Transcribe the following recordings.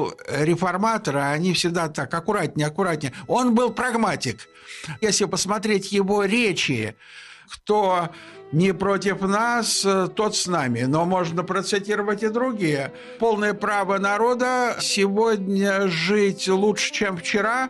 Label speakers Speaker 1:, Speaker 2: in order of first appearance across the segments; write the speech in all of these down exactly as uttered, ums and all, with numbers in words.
Speaker 1: был реформатор, а они всегда так аккуратнее, аккуратнее. Он был прагматик. Если посмотреть его речи, кто не против нас, тот с нами. Но можно процитировать и другие. Полное право народа сегодня жить лучше, чем вчера,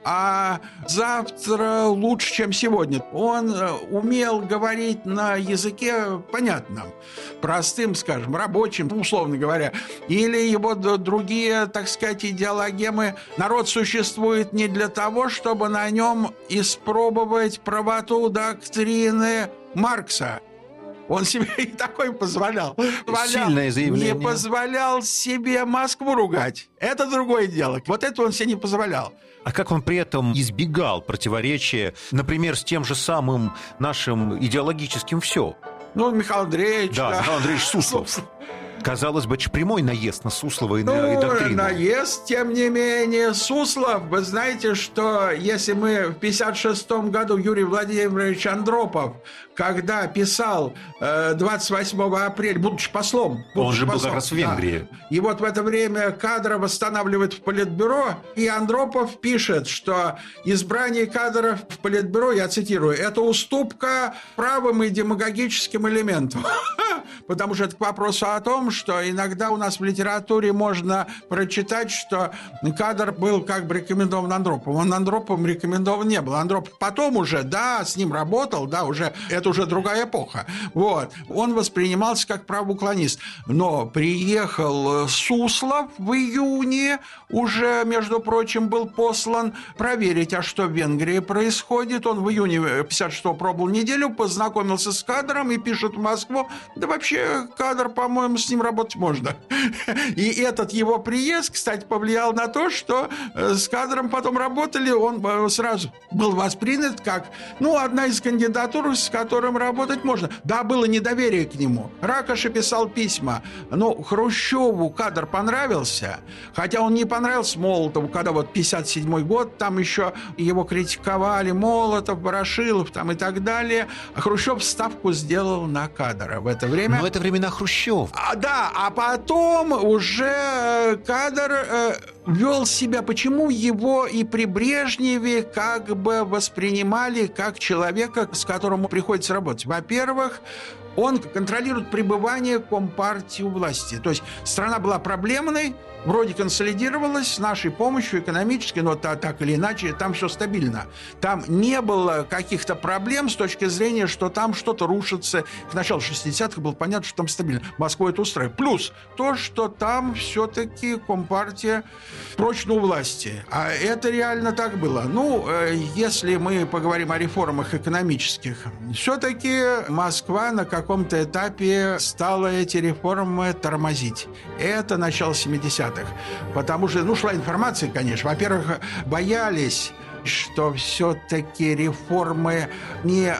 Speaker 1: а завтра лучше, чем сегодня. Он умел говорить на языке понятном, простым, скажем, рабочим, условно говоря. Или его другие, так сказать, идеологемы. Народ существует не для того, чтобы на нем испробовать правоту доктрины Маркса. Он себе и такой позволял.
Speaker 2: Сильное заявление.
Speaker 1: Не позволял себе Москву ругать. Это другое дело. Вот это он себе не позволял.
Speaker 2: А как он при этом избегал противоречия, например, с тем же самым нашим идеологическим «все»?
Speaker 1: Ну, Михаил Андреевич.
Speaker 2: Да,
Speaker 1: да.
Speaker 2: Михаил Андреевич Суслов. Казалось бы, это же прямой наезд на Суслова и, ну, и доктрину.
Speaker 1: Наезд, тем не менее, Суслов. Вы знаете, что если мы в пятьдесят шестом году Юрий Владимирович Андропов, когда писал э, двадцать восьмого апреля, будучи послом... Будучи
Speaker 2: Он же был
Speaker 1: послом,
Speaker 2: как раз в Венгрии.
Speaker 1: Да, и вот в это время кадра восстанавливает в Политбюро, и Андропов пишет, что избрание кадров в Политбюро, я цитирую, это уступка правым и демагогическим элементам. Потому что это к вопросу о том, что иногда у нас в литературе можно прочитать, что кадр был как бы рекомендован Андроповым. Он Андроповым рекомендован не был. Андропов потом уже, да, с ним работал, да, уже, это уже другая эпоха. Вот. Он воспринимался как правоуклонист. Но приехал Суслов в июне, уже, между прочим, был послан проверить, а что в Венгрии происходит. Он в июне пятьдесят шестого пробыл неделю, познакомился с кадром и пишет в Москву, да вообще кадр, по-моему, с ним работать можно. И этот его приезд, кстати, повлиял на то, что с кадром потом работали, он сразу был воспринят как, ну, одна из кандидатур, с которым работать можно. Да, было недоверие к нему. Ракоши писал письма. Но Хрущеву кадр понравился, хотя он не понравился Молотову, когда вот пятьдесят седьмой год, там еще его критиковали, Молотов, Ворошилов там и так далее. А Хрущев ставку сделал на кадра в это время.
Speaker 2: Но это времена Хрущев.
Speaker 1: А, да, а потом уже кадр э, вел себя. Почему его и при Брежневе как бы воспринимали как человека, с которым приходится работать? Во-первых, он контролирует пребывание Компартии у власти. То есть страна была проблемной, вроде консолидировалась с нашей помощью экономической, но та, так или иначе там все стабильно. Там не было каких-то проблем с точки зрения, что там что-то рушится. К началу шестидесятых было понятно, что там стабильно. Москву это устраивает. Плюс то, что там все-таки Компартия прочно у власти. А это реально так было. Ну, если мы поговорим о реформах экономических, все-таки Москва на каком-то этапе стала эти реформы тормозить. Это начало семидесятых. Потому что, ну, шла информация, конечно. Во-первых, боялись, что все-таки реформы не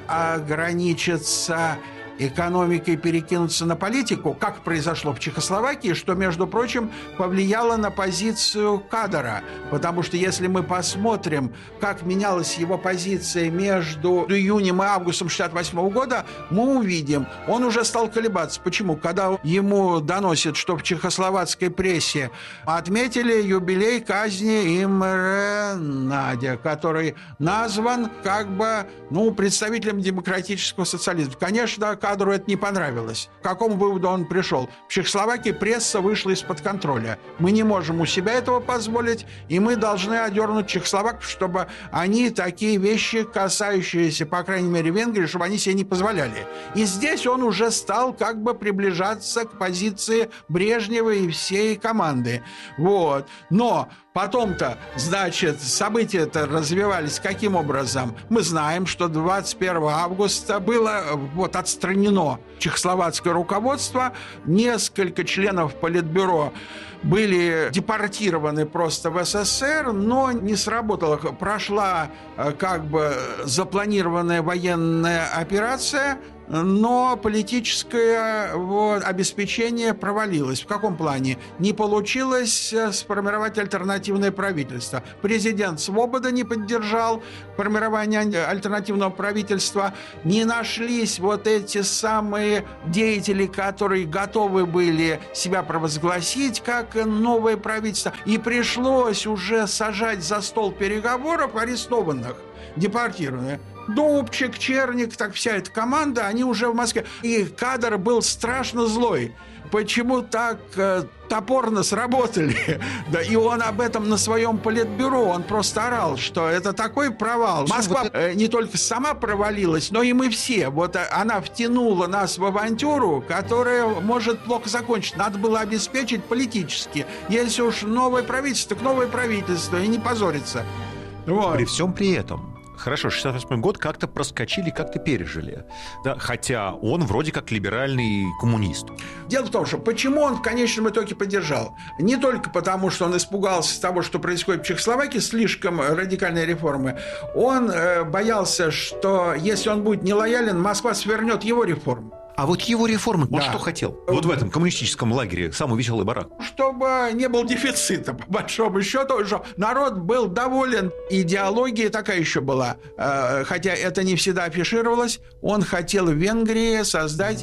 Speaker 1: ограничатся экономикой, перекинуться на политику, как произошло в Чехословакии, что, между прочим, повлияло на позицию кадра. Потому что если мы посмотрим, как менялась его позиция между июнем и августом шестьдесят восьмого года, мы увидим, он уже стал колебаться. Почему? Когда ему доносят, что в чехословацкой прессе отметили юбилей казни Имре Надя, который назван как бы, ну, представителем демократического социализма. Конечно, кадру это не понравилось. К какому выводу он пришел? В Чехословакии пресса вышла из-под контроля. Мы не можем у себя этого позволить, и мы должны одернуть чехословаков, чтобы они такие вещи, касающиеся, по крайней мере, Венгрии, чтобы они себе не позволяли. И здесь он уже стал как бы приближаться к позиции Брежнева и всей команды. Вот. Но потом-то, значит, события-то развивались каким образом? Мы знаем, что двадцать первого августа было вот отстранено чехословацкое руководство, несколько членов Политбюро были депортированы просто в СССР, но не сработало. Прошла как бы запланированная военная операция, но политическое вот, обеспечение провалилось. В каком плане? Не получилось сформировать альтернативное правительство. Президент Свобода не поддержал формирование альтернативного правительства. Не нашлись вот эти самые деятели, которые готовы были себя провозгласить как новое правительство. И пришлось уже сажать за стол переговоров арестованных, депортированных. Дубчик, Черник, так вся эта команда, они уже в Москве. И кадр был страшно злой. Почему так э, топорно сработали? Да, и он об этом на своем политбюро, он просто орал, что это такой провал. Москва э, не только сама провалилась, но и мы все. Вот она втянула нас в авантюру, которая может плохо закончиться. Надо было обеспечить политически. Если уж новое правительство, так новое правительство, и не позориться. Вот.
Speaker 2: При всем при этом... Хорошо, шестьдесят восьмой год как-то проскочили, как-то пережили. Да, хотя он вроде как либеральный коммунист.
Speaker 1: Дело в том, что почему он в конечном итоге поддержал? Не только потому, что он испугался того, что происходит в Чехословакии, слишком радикальные реформы. Он э, боялся, что если он будет нелоялен, Москва свернет его реформу.
Speaker 2: А вот его реформы,
Speaker 1: да.
Speaker 2: он что хотел? Вот в этом коммунистическом лагере, самый веселый барак.
Speaker 1: Чтобы не было дефицита, по большому счету, что народ был доволен. Идеология такая еще была, хотя это не всегда афишировалось. Он хотел в Венгрии создать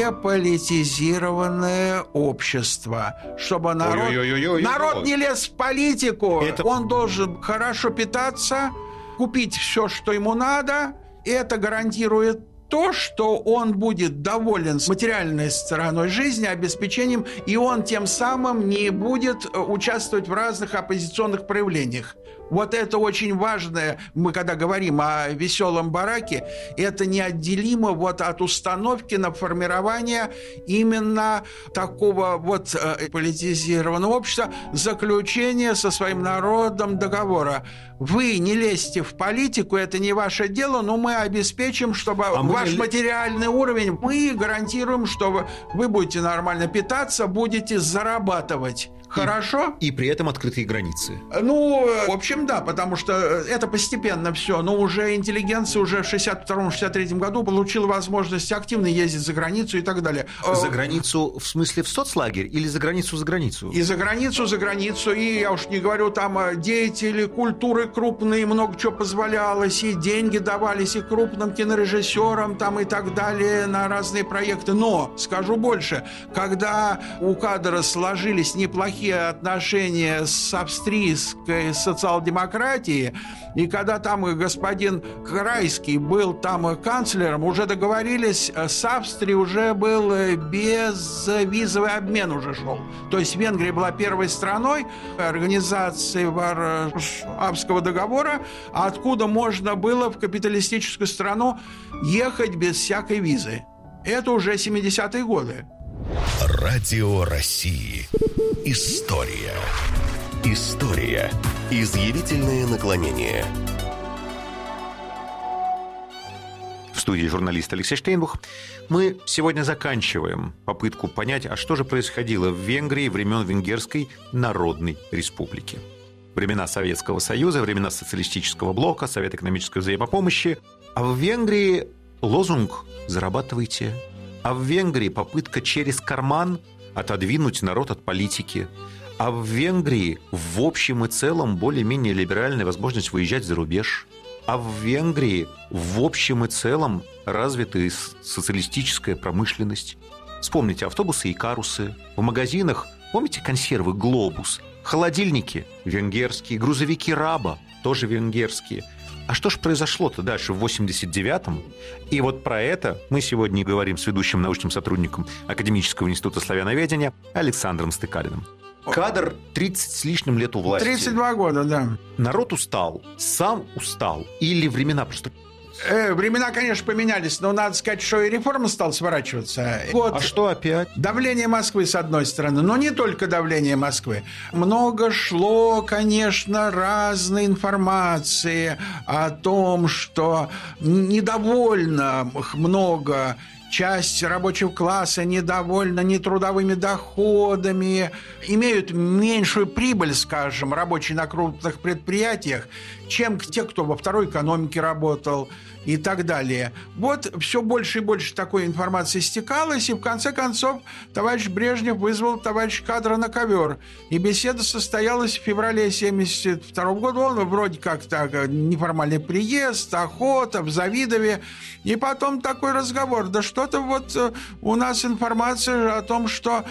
Speaker 1: деполитизированное общество, чтобы народ,
Speaker 2: Ой-ой-ой-ой-ой.
Speaker 1: народ не лез в политику.
Speaker 2: Это...
Speaker 1: Он должен хорошо питаться, купить все, что ему надо. Это гарантирует то, что он будет доволен с материальной стороной жизни, обеспечением, и он тем самым не будет участвовать в разных оппозиционных проявлениях. Вот это очень важное, мы когда говорим о веселом бараке, это неотделимо вот от установки на формирование именно такого вот политизированного общества, заключения со своим народом договора. Вы не лезьте в политику, это не ваше дело, но мы обеспечим, чтобы а ваш мы... материальный уровень, мы гарантируем, что вы будете нормально питаться, будете зарабатывать. Хорошо?
Speaker 2: И, и при этом открытые границы.
Speaker 1: Ну, в общем, да, потому что это постепенно все. Но уже интеллигенция уже в шестьдесят втором — шестьдесят третьем году получила возможность активно ездить за границу и так далее.
Speaker 2: За границу в смысле в соцлагерь или за границу за границу?
Speaker 1: И за границу, за границу. И я уж не говорю, там деятели культуры крупные, много чего позволялось, и деньги давались и крупным кинорежиссерам там и так далее на разные проекты. Но, скажу больше, когда у кадра сложились неплохие отношения с австрийской социал-демократией, и когда там господин Крайский был там канцлером, уже договорились, с Австрией уже был безвизовый обмен уже шел. То есть Венгрия была первой страной организации Варшавского договора, откуда можно было в капиталистическую страну ехать без всякой визы. Это уже семидесятые годы.
Speaker 3: Радио России. История. История. Изъявительное наклонение.
Speaker 2: В студии журналист Алексей Штейнбух. Мы сегодня заканчиваем попытку понять, а что же происходило в Венгрии времен Венгерской Народной Республики. Времена Советского Союза, времена социалистического блока, Совет экономической взаимопомощи. А в Венгрии лозунг «Зарабатывайте». А в Венгрии попытка через карман отодвинуть народ от политики. А в Венгрии в общем и целом более-менее либеральная возможность выезжать за рубеж. А в Венгрии в общем и целом развитая социалистическая промышленность. Вспомните автобусы и карусы. В магазинах, помните консервы «Глобус», холодильники венгерские, грузовики «Раба» тоже венгерские. А что же произошло-то дальше в восемьдесят девятом? И вот про это мы сегодня говорим с ведущим научным сотрудником Академического института славяноведения Александром Стыкалиным. Кадр тридцать с лишним лет у власти.
Speaker 1: тридцать два года, да.
Speaker 2: Народ устал, сам устал или времена просто...
Speaker 1: Э, времена, конечно, поменялись, но надо сказать, что и реформа стала сворачиваться. Вот.
Speaker 2: А что опять?
Speaker 1: Давление Москвы, с одной стороны, но не только давление Москвы. Много шло, конечно, разной информации о том, что недовольно много часть рабочего класса недовольна нетрудовыми доходами, имеют меньшую прибыль, скажем, рабочие на крупных предприятиях, чем те, кто во второй экономике работал и так далее. Вот все больше и больше такой информации стекалось, и в конце концов товарищ Брежнев вызвал товарища Кадра на ковер. И беседа состоялась в феврале семьдесят второго года. Он вроде как так, неформальный приезд, охота в Завидове. И потом такой разговор. Да что-то вот у нас информация о том, что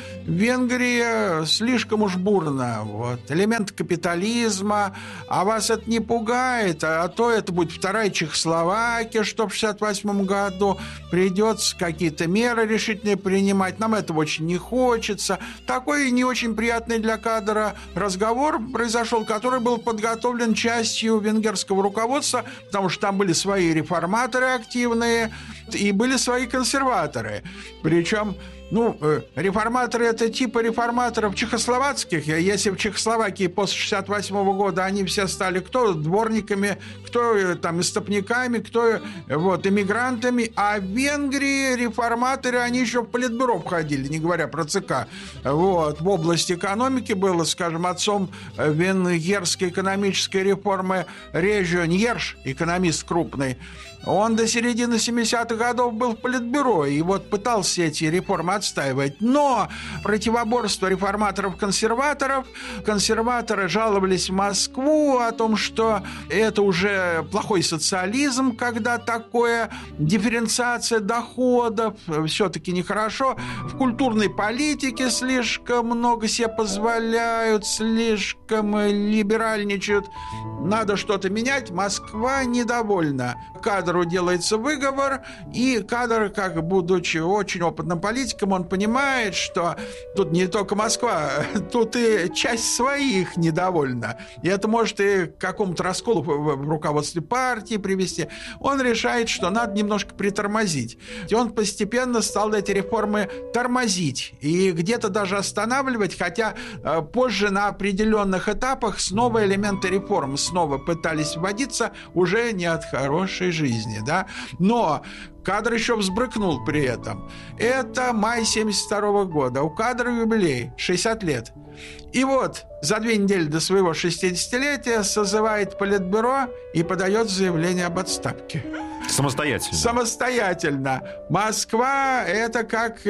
Speaker 1: Венгрия слишком уж бурно. Вот. Элемент капитализма. А вас это не пугает? А то это будет вторая Чехословакия, что в шестьдесят восьмом году. Придется какие-то меры решительные принимать. Нам этого очень не хочется. Такой не очень приятный для Кадра разговор произошел, который был подготовлен частью венгерского руководства, потому что там были свои реформаторы активные и были свои консерваторы. Причем, ну, реформаторы – это типа реформаторов чехословацких. Если в Чехословакии после шестьдесят восьмого года они все стали кто дворниками, кто там истопниками, кто вот эмигрантами, а в Венгрии реформаторы, они еще в политбюро входили, не говоря про ЦК. Вот. В области экономики было, скажем, отцом венгерской экономической реформы Режио Ньерш, экономист крупный. Он до середины семидесятых годов был в политбюро и вот пытался эти реформы отстаивать. Но противоборство реформаторов-консерваторов, консерваторы жаловались в Москву о том, что это уже плохой социализм, когда такое дифференциация доходов, все-таки нехорошо. В культурной политике слишком много себе позволяют, слишком либеральничают. Надо что-то менять. Москва недовольна. Кадру делается выговор, и Кадр, как будучи очень опытным политиком, он понимает, что тут не только Москва, тут и часть своих недовольна. И это может и к какому-то расколу в руководстве партии привести. Он решает, что надо немножко притормозить. И он постепенно стал эти реформы тормозить и где-то даже останавливать, хотя позже на определенных этапах снова элементы реформ снова пытались вводиться, уже не от хорошей жизни, да, но Кадр еще взбрыкнул при этом. Это май семьдесят второго года. У Кадра юбилей, шестьдесят лет. И вот за две недели до своего шестидесятилетия созывает политбюро и подает заявление об отставке.
Speaker 2: Самостоятельно?
Speaker 1: Самостоятельно. Москва – это как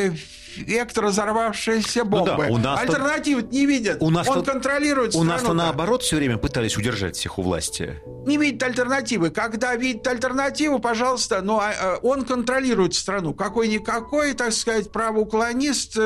Speaker 1: эффект разорвавшейся бомбы. Ну да, Альтернативы не видят. У нас Он то, контролирует
Speaker 2: у
Speaker 1: страну.
Speaker 2: У нас-то наоборот все время пытались удержать всех у власти.
Speaker 1: Не видит альтернативы. Когда видит альтернативу, пожалуйста, но он контролирует страну. Какой-никакой, так сказать, правоуклонист.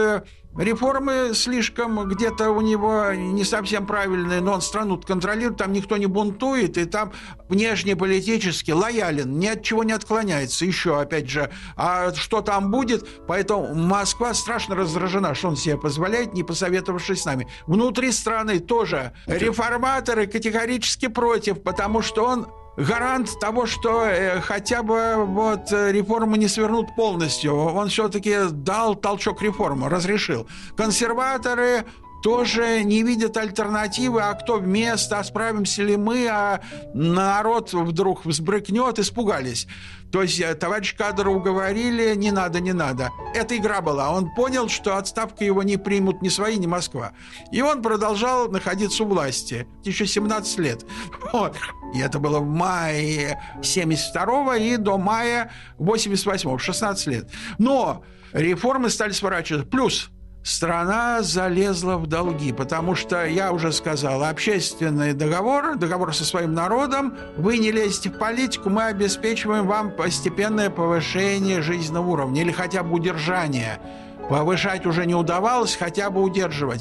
Speaker 1: Реформы слишком где-то у него не совсем правильные, но он страну контролирует, там никто не бунтует, и там внешнеполитически лоялен, ни от чего не отклоняется. Еще, опять же, а что там будет? Поэтому Москва страшно раздражена, что он себе позволяет, не посоветовавшись с нами. Внутри страны тоже реформаторы категорически против, потому что он гарант того, что э, хотя бы вот реформы не свернут полностью. Он все-таки дал толчок реформы, разрешил. Консерваторы тоже не видят альтернативы, а кто вместо, а справимся ли мы, а народ вдруг взбрыкнет, испугались. То есть товарищ Кадра уговорили, не надо, не надо. Это игра была. Он понял, что отставку его не примут ни свои, ни Москва. И он продолжал находиться у власти. Еще семнадцать лет. Вот. И это было в мае семьдесят второго и до мая восемьдесят восьмого, шестнадцать лет. Но реформы стали сворачиваться. Плюс страна залезла в долги, потому что, я уже сказал, общественный договор, договор со своим народом, вы не лезете в политику, мы обеспечиваем вам постепенное повышение жизненного уровня или хотя бы удержание. Повышать уже не удавалось, хотя бы удерживать.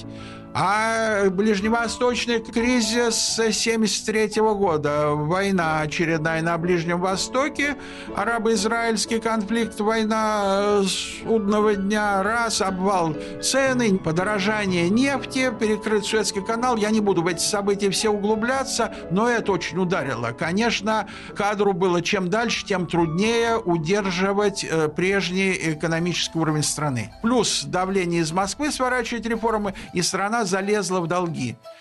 Speaker 1: А ближневосточный кризис семьдесят третьего года, война очередная на Ближнем Востоке, арабо-израильский конфликт, война судного дня, раз, обвал цены, подорожание нефти, перекрыт Суэцкий канал. Я не буду в эти события все углубляться, но это очень ударило. Конечно, Кадру было чем дальше, тем труднее удерживать прежний экономический уровень страны. Плюс давление из Москвы сворачивать реформы, и страна залезла в долги.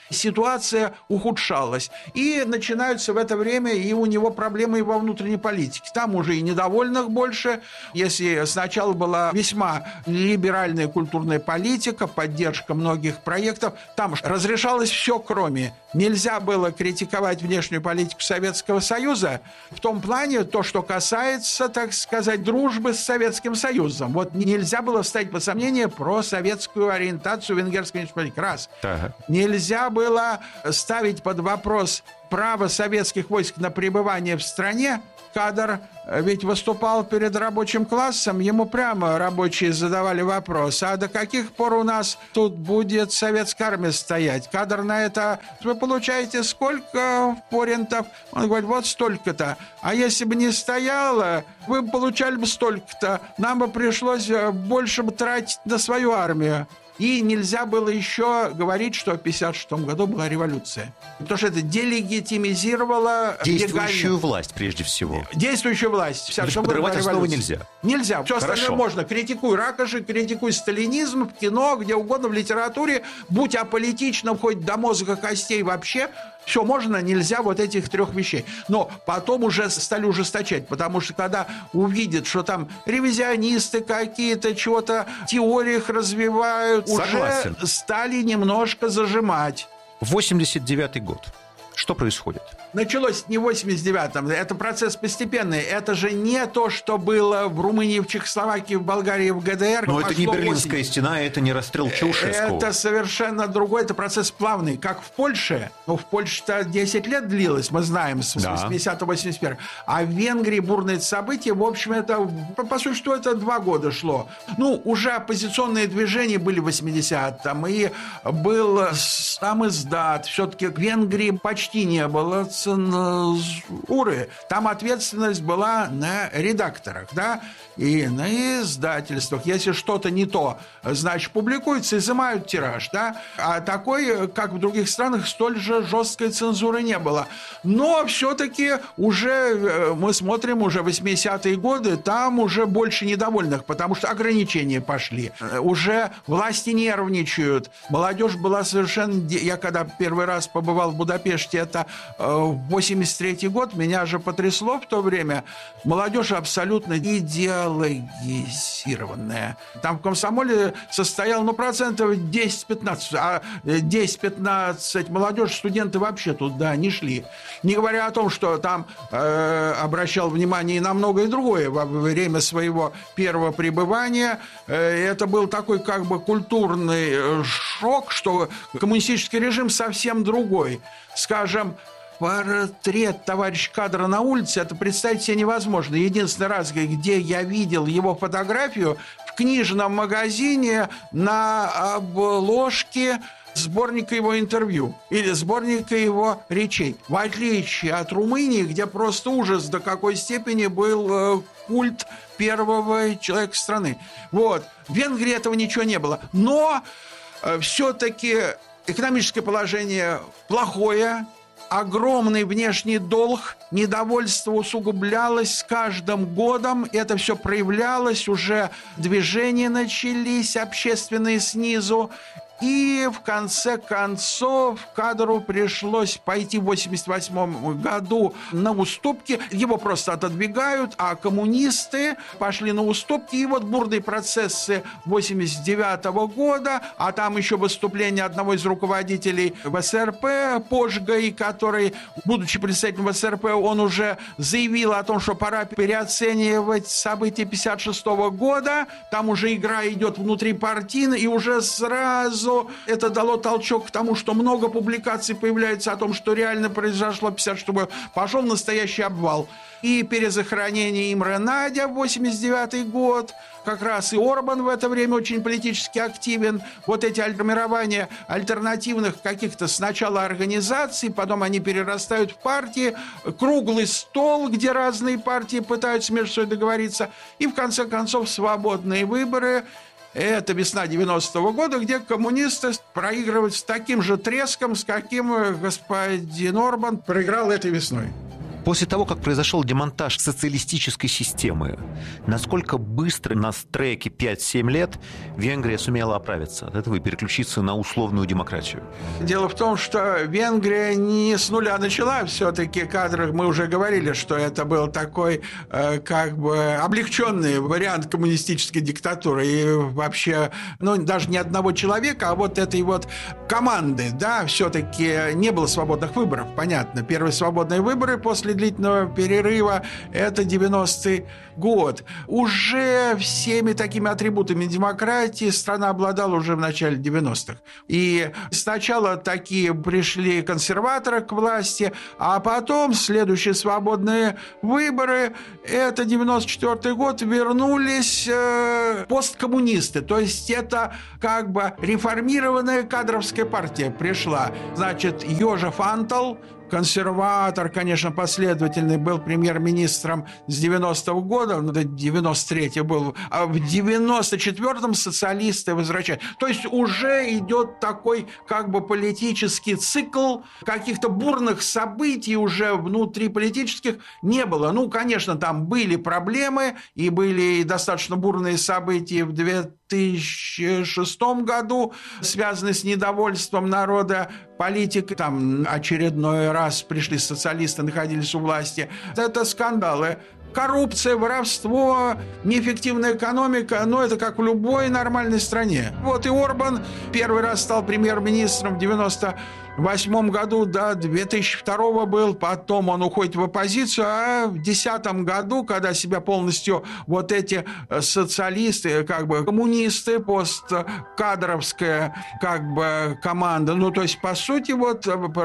Speaker 1: ситуация ухудшалась. И начинаются в это время и у него проблемы и во внутренней политике. Там уже и недовольных больше. Если сначала была весьма либеральная культурная политика, поддержка многих проектов, там разрешалось все, кроме. Нельзя было критиковать внешнюю политику Советского Союза в том плане, то, что касается, так сказать, дружбы с Советским Союзом. Вот нельзя было ставить под сомнение про советскую ориентацию венгерской республики. Раз. Ага. Нельзя было ставить под вопрос право советских войск на пребывание в стране. Кадр ведь выступал перед рабочим классом, ему прямо рабочие задавали вопрос: а до каких пор у нас тут будет советская армия стоять? Кадр на это: вы получаете сколько форинтов? Он говорит: вот столько-то. А если бы не стояло, вы бы получали бы столько-то. Нам бы пришлось больше бы тратить на свою армию. И нельзя было еще говорить, что в пятьдесят шестом году была революция. Потому что это делегитимизировало...
Speaker 2: Действующую легально. власть, прежде всего.
Speaker 1: Действующую власть. В пятьдесят шестом году была
Speaker 2: основу нельзя.
Speaker 1: Нельзя. Все Хорошо. Остальное можно. Критикуй Ракоши, критикуй сталинизм в кино, где угодно, в литературе. Будь аполитичным хоть до мозга костей вообще. Все можно, нельзя вот этих трех вещей. Но потом уже стали ужесточать, потому что когда увидят, что там ревизионисты какие-то, чего-то в теориях развивают, Согласен. Уже стали немножко зажимать.
Speaker 2: восемьдесят девятый год. Что происходит?
Speaker 1: Началось не в восемьдесят девятом, это процесс постепенный. Это же не то, что было в Румынии, в Чехословакии, в Болгарии, в ГДР.
Speaker 2: Но это не Берлинская стена, это не расстрел Чаушеску.
Speaker 1: Это совершенно другой, это процесс плавный. Как в Польше. Ну, в Польше-то десять лет длилось, мы знаем, с восьмидесятого восемьдесят первого. А в Венгрии бурные события, в общем, это, по сути, что это два года шло. Ну, уже оппозиционные движения были в восьмидесятом, и был сам издат. Все-таки в Венгрии почти не было цензуры. Там ответственность была на редакторах, да, и на издательствах. Если что-то не то, значит, публикуется, изымают тираж, да. А такой, как в других странах, столь же жесткой цензуры не было. Но все-таки уже мы смотрим уже восьмидесятые годы, там уже больше недовольных, потому что ограничения пошли. Уже власти нервничают. Молодежь была совершенно... Я когда первый раз побывал в Будапеште, это восемьдесят третий год, меня же потрясло в то время. Молодежь абсолютно идеологизированная. Там в комсомоле состоял, ну, процентов десять-пятнадцать, а десять-пятнадцать молодежь, студенты вообще туда не шли. Не говоря о том, что там э, обращал внимание и на многое другое во время своего первого пребывания. Э, это был такой как бы культурный шок, что коммунистический режим совсем другой. Скажем, портрет товарища Кадра на улице, это представить себе невозможно. Единственный раз, где я видел его фотографию, в книжном магазине на обложке сборника его интервью или сборника его речей. В отличие от Румынии, где просто ужас до какой степени был культ первого человека страны. Вот. В Венгрии этого ничего не было. Но все-таки экономическое положение плохое, огромный внешний долг, недовольство усугублялось с каждым годом, это все проявлялось, уже движения начались общественные снизу. И в конце концов Кадру пришлось пойти в восемьдесят восьмом году на уступки. Его просто отодвигают, а коммунисты пошли на уступки. И вот бурные процессы восемьдесят девятого года, а там еще выступление одного из руководителей ВСРП, Пожгой, который, будучи представителем ВСРП, он уже заявил о том, что пора переоценивать события пятьдесят шестого года. Там уже игра идет внутрипартийно, и уже сразу это дало толчок к тому, что много публикаций появляется о том, что реально произошло в пятьдесят шестом году. Пошел настоящий обвал. И перезахоронение Имре Надя в восемьдесят девятый год. Как раз и Орбан в это время очень политически активен. Вот эти формирования альтернативных каких-то сначала организаций, потом они перерастают в партии. Круглый стол, где разные партии пытаются между собой договориться. И в конце концов свободные выборы. Это весна девяностого года, где коммунисты проигрывают с таким же треском, с каким господин Орбан проиграл этой весной.
Speaker 2: После того, как произошел демонтаж социалистической системы, насколько быстро на треке пять-семь лет Венгрия сумела оправиться от этого и переключиться на условную демократию?
Speaker 1: Дело в том, что Венгрия не с нуля начала. Все-таки кадры, мы уже говорили, что это был такой э, как бы облегченный вариант коммунистической диктатуры. И вообще, ну, даже не одного человека, а вот этой вот команды, да, все-таки не было свободных выборов, понятно. Первые свободные выборы после длительного перерыва – это девяностый год. Уже всеми такими атрибутами демократии страна обладала уже в начале девяностых. И сначала такие пришли консерваторы к власти, а потом следующие свободные выборы – это девяносто четвёртый год, вернулись э, посткоммунисты. То есть это как бы реформированная кадровская партия пришла. Значит, Йожеф Антал, консерватор, конечно, последовательный, был премьер-министром с девяностого года, ну, до девяносто третьего был, а в девяносто четвёртом социалисты возвращают. То есть уже идет такой как бы политический цикл, каких-то бурных событий уже внутриполитических не было. Ну, конечно, там были проблемы, и были достаточно бурные события в две тысячи шестом году, связанные с недовольством народа политикой. Там очередной раз пришли социалисты, находились у власти. Это скандалы. Коррупция, воровство, неэффективная экономика, ну, это как в любой нормальной стране. Вот и Орбан первый раз стал премьер-министром в девяносто восьмом году, до две тысячи второго был, потом он уходит в оппозицию, а в две тысячи десятом году, когда себя полностью вот эти социалисты, как бы коммунисты, посткадровская как бы команда, ну, то есть, по сути, вот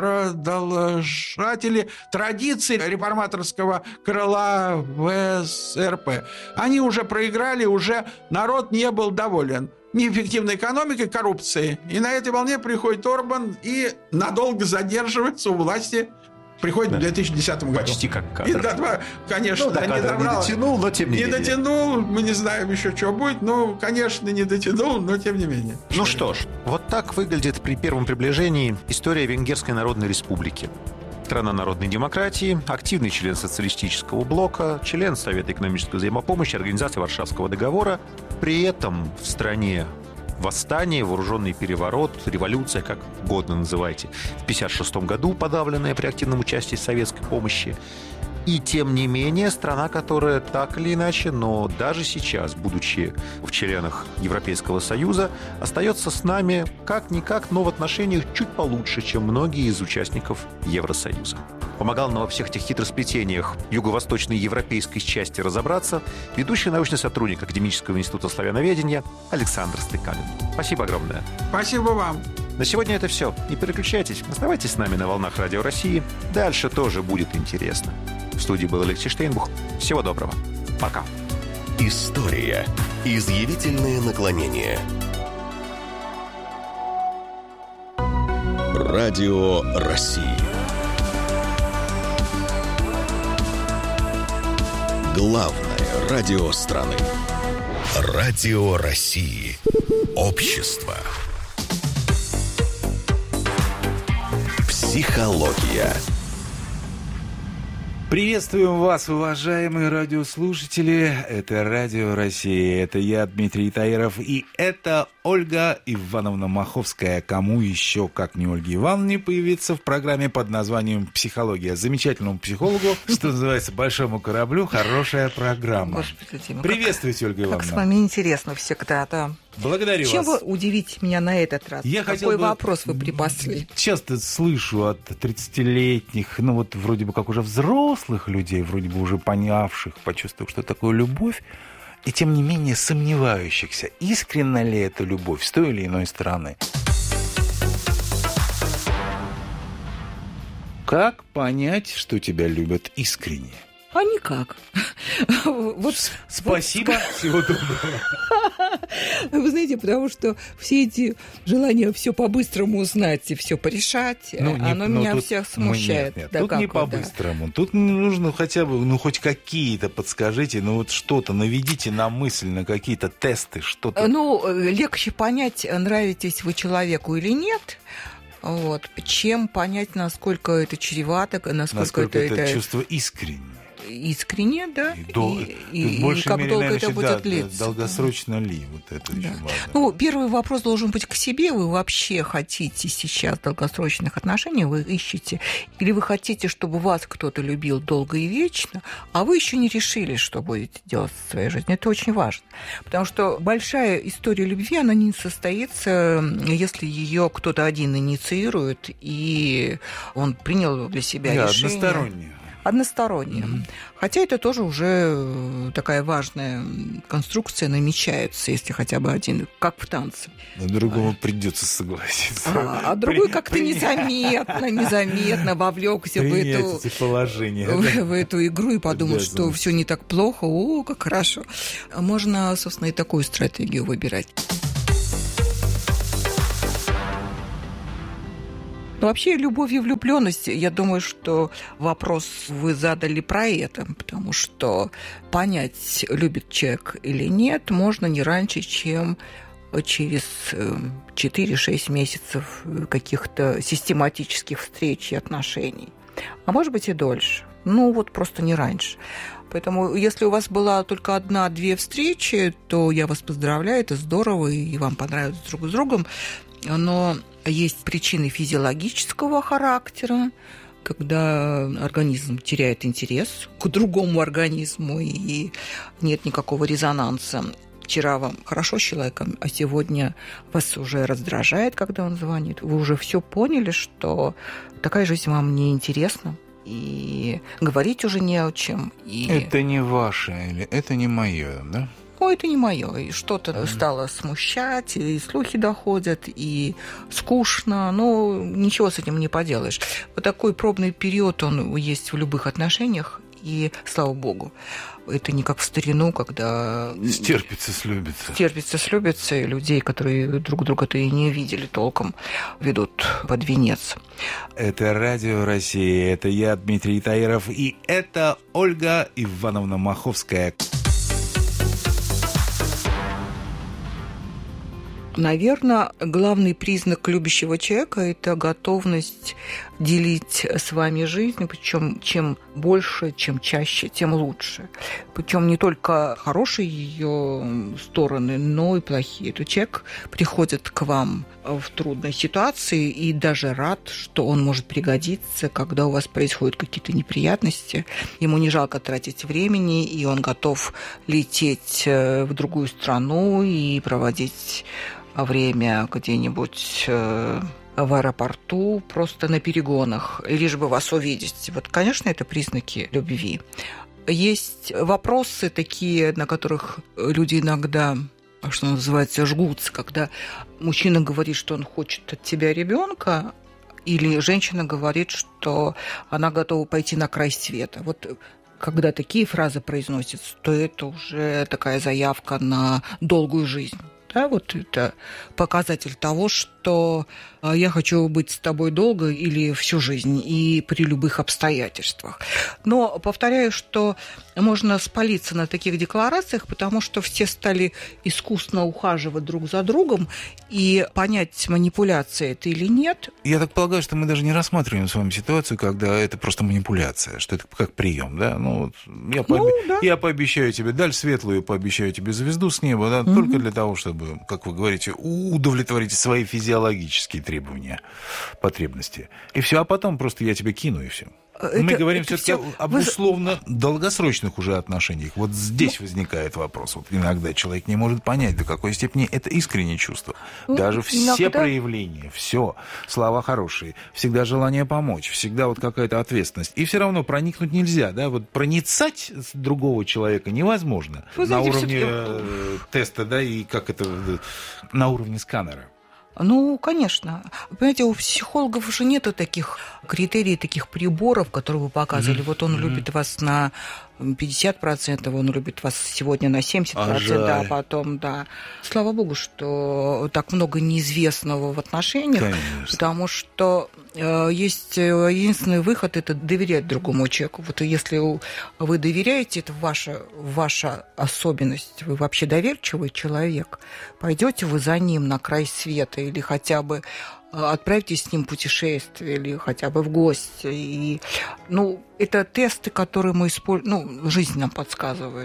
Speaker 1: продолжатели традиций реформаторского крыла в СРП, они уже проиграли, уже народ не был доволен. Неэффективной экономикой, коррупцией. И на этой волне приходит Орбан и надолго задерживается у власти. Приходит да. в две тысячи десятом году.
Speaker 2: Почти как кадр.
Speaker 1: И, да, конечно,
Speaker 2: ну, да,
Speaker 1: не,
Speaker 2: не дотянул, но тем не,
Speaker 1: не
Speaker 2: менее.
Speaker 1: Не дотянул, мы не знаем еще, что будет. Ну, конечно, не дотянул, но тем не менее.
Speaker 2: Ну что ж, вот так выглядит при первом приближении история Венгерской Народной Республики. Страна народной демократии, активный член социалистического блока, член Совета экономической взаимопомощи, Организации Варшавского договора. При этом в стране восстание, вооруженный переворот, революция, как угодно называйте, в тысяча девятьсот пятьдесят шестом году подавленная при активном участии советской помощи. И тем не менее, страна, которая так или иначе, но даже сейчас, будучи в членах Европейского Союза, остается с нами как-никак, но в отношениях чуть получше, чем многие из участников Евросоюза. Помогал нам во всех этих хитросплетениях юго-восточной европейской части разобраться ведущий научный сотрудник Академического института славяноведения Александр Стыкалин. Спасибо огромное.
Speaker 1: Спасибо вам.
Speaker 2: На сегодня это все. Не переключайтесь, оставайтесь с нами на волнах Радио России. Дальше тоже будет интересно. В студии был Алексей Штейнбух. Всего доброго. Пока.
Speaker 3: История. Изъявительные наклонения. Радио России. Главное радио страны. Радио России. Общество. Психология.
Speaker 4: Приветствуем вас, уважаемые радиослушатели. Это Радио Россия. Это я, Дмитрий Таиров. И это Ольга Ивановна Маховская. Кому еще, как не Ольге Ивановне, появиться в программе под названием «Психология». Замечательному психологу, что называется, большому кораблю, хорошая программа.
Speaker 5: Господи, Дима,
Speaker 4: приветствуйте,
Speaker 5: как,
Speaker 4: Ольга Ивановна.
Speaker 5: Как с вами интересно всегда, да.
Speaker 4: Благодарю
Speaker 5: Чем
Speaker 4: вас.
Speaker 5: Чем вы удивите меня на этот раз?
Speaker 4: Я
Speaker 5: Какой
Speaker 4: бы...
Speaker 5: вопрос вы припасли?
Speaker 4: Часто слышу от тридцатилетних, ну вот вроде бы как уже взрослых людей, вроде бы уже понявших, почувствовав, что такое любовь, и тем не менее сомневающихся, искренна ли эта любовь с той или иной стороны. Как понять, что тебя любят искренне?
Speaker 5: А никак. Вот,
Speaker 4: Спасибо, вот. Всего доброго.
Speaker 5: Вы знаете, потому что все эти желания все по-быстрому узнать и все порешать, ну, не, оно меня
Speaker 4: тут,
Speaker 5: всех смущает.
Speaker 4: Нет, нет,
Speaker 5: да
Speaker 4: тут
Speaker 5: как
Speaker 4: не
Speaker 5: вы,
Speaker 4: по-быстрому.
Speaker 5: Да.
Speaker 4: Тут нужно хотя бы, ну, хоть какие-то подскажите, ну, вот что-то, наведите на мысль, на какие-то тесты, что-то.
Speaker 5: Ну, легче понять, нравитесь вы человеку или нет, Вот. Чем понять, насколько это чревато, насколько,
Speaker 4: насколько
Speaker 5: это,
Speaker 4: это
Speaker 5: это
Speaker 4: чувство искреннее.
Speaker 5: Искренне, да.
Speaker 4: И, дол...
Speaker 5: и,
Speaker 4: и,
Speaker 5: и,
Speaker 4: и
Speaker 5: как
Speaker 4: мере,
Speaker 5: долго
Speaker 4: наверное,
Speaker 5: это
Speaker 4: всегда,
Speaker 5: будет длиться.
Speaker 4: Долгосрочно ли? Вот это
Speaker 5: да.
Speaker 4: очень важно.
Speaker 5: Ну, первый вопрос должен быть к себе. Вы вообще хотите сейчас долгосрочных отношений? Вы ищете? Или вы хотите, чтобы вас кто-то любил долго и вечно, а вы еще не решили, что будете делать в своей жизни? Это очень важно. Потому что большая история любви, она не состоится, если ее кто-то один инициирует, и он принял для себя
Speaker 4: да,
Speaker 5: решение.
Speaker 4: Одностороннее.
Speaker 5: Одностороннее. Mm-hmm. Хотя это тоже уже такая важная конструкция намечается, если хотя бы один, как в танце.
Speaker 4: На другому а. придется согласиться.
Speaker 5: А, а другой При... как-то При... незаметно, незаметно вовлекся в эту, в, в эту игру и подумал, да, что все не так плохо, о, как хорошо. Можно, собственно, и такую стратегию выбирать. Но вообще любовь и влюблённость, я думаю, что вопрос вы задали про это, потому что понять, любит человек или нет, можно не раньше, чем через четыре-шесть месяцев каких-то систематических встреч и отношений. А может быть и дольше. Ну вот просто не раньше. Поэтому если у вас была только одна-две встречи, то я вас поздравляю, это здорово, и вам понравилось друг с другом. Но есть причины физиологического характера, когда организм теряет интерес к другому организму, и нет никакого резонанса. Вчера вам хорошо с человеком, а сегодня вас уже раздражает, когда он звонит. Вы уже все поняли, что такая жизнь вам не интересна, и говорить уже не о чем. И...
Speaker 4: Это не ваше, или это не мое, да?
Speaker 5: Ой, это не мое. И что-то mm-hmm. стало смущать, и слухи доходят, и скучно. Но ничего с этим не поделаешь. Вот такой пробный период, он есть в любых отношениях, и слава богу. Это не как в старину, когда...
Speaker 4: Стерпится, слюбится.
Speaker 5: Стерпится, слюбится, и людей, которые друг друга-то и не видели толком, ведут под венец.
Speaker 4: Это Радио Россия, это я, Дмитрий Таиров, и это Ольга Ивановна Маховская.
Speaker 5: Наверное, главный признак любящего человека – это готовность делить с вами жизнь, причем чем больше, чем чаще, тем лучше. Причем не только хорошие ее стороны, но и плохие. То человек приходит к вам в трудной ситуации и даже рад, что он может пригодиться, когда у вас происходят какие-то неприятности. Ему не жалко тратить времени, и он готов лететь в другую страну и проводить время где-нибудь в аэропорту, просто на перегонах, лишь бы вас увидеть. Вот, конечно, это признаки любви. Есть вопросы такие, на которых люди иногда, что называется, жгутся, когда мужчина говорит, что он хочет от тебя ребенка, или женщина говорит, что она готова пойти на край света. Вот когда такие фразы произносятся, то это уже такая заявка на долгую жизнь. Да, вот это показатель того, что я хочу быть с тобой долго или всю жизнь и при любых обстоятельствах. Но повторяю, что можно спалиться на таких декларациях, потому что все стали искусно ухаживать друг за другом, и понять, манипуляция это или нет.
Speaker 4: Я так полагаю, что мы даже не рассматриваем с вами ситуацию, когда это просто манипуляция, что это как прием, да? Ну, вот я,
Speaker 5: ну,
Speaker 4: пооби...
Speaker 5: да.
Speaker 4: я пообещаю тебе даль светлую, пообещаю тебе звезду с неба, да, угу. только для того, чтобы, как вы говорите, удовлетворить свои физиологические требования, потребности. И все, а потом просто я тебя кину, и все. Это, Мы говорим все-таки об условно долгосрочных уже отношениях. Вот здесь ну, возникает вопрос. Вот иногда человек не может понять, до какой степени это искреннее чувство. Ну, Даже иногда... все проявления, все, слова хорошие, всегда желание помочь, всегда вот какая-то ответственность. И все равно проникнуть нельзя, да, вот проницать другого человека невозможно. Вы знаете, на уровне все-таки... теста, да, и как это, на уровне сканера.
Speaker 5: Ну, конечно. Понимаете, у психологов уже нету таких критерий, таких приборов, которые вы показывали. Mm-hmm. Вот он mm-hmm. любит вас на пятьдесят процентов, он любит вас сегодня на семьдесят процентов, а, а потом, да. Слава богу, что так много неизвестного в отношениях, конечно. Потому что э, есть единственный выход – это доверять другому человеку. Вот если вы доверяете, это ваша, ваша особенность, вы вообще доверчивый человек, пойдете вы за ним на край света или хотя бы отправитесь с ним в путешествие или хотя бы в гости. И, ну, это тесты, которые мы используем, ну, жизнь нам подсказывает.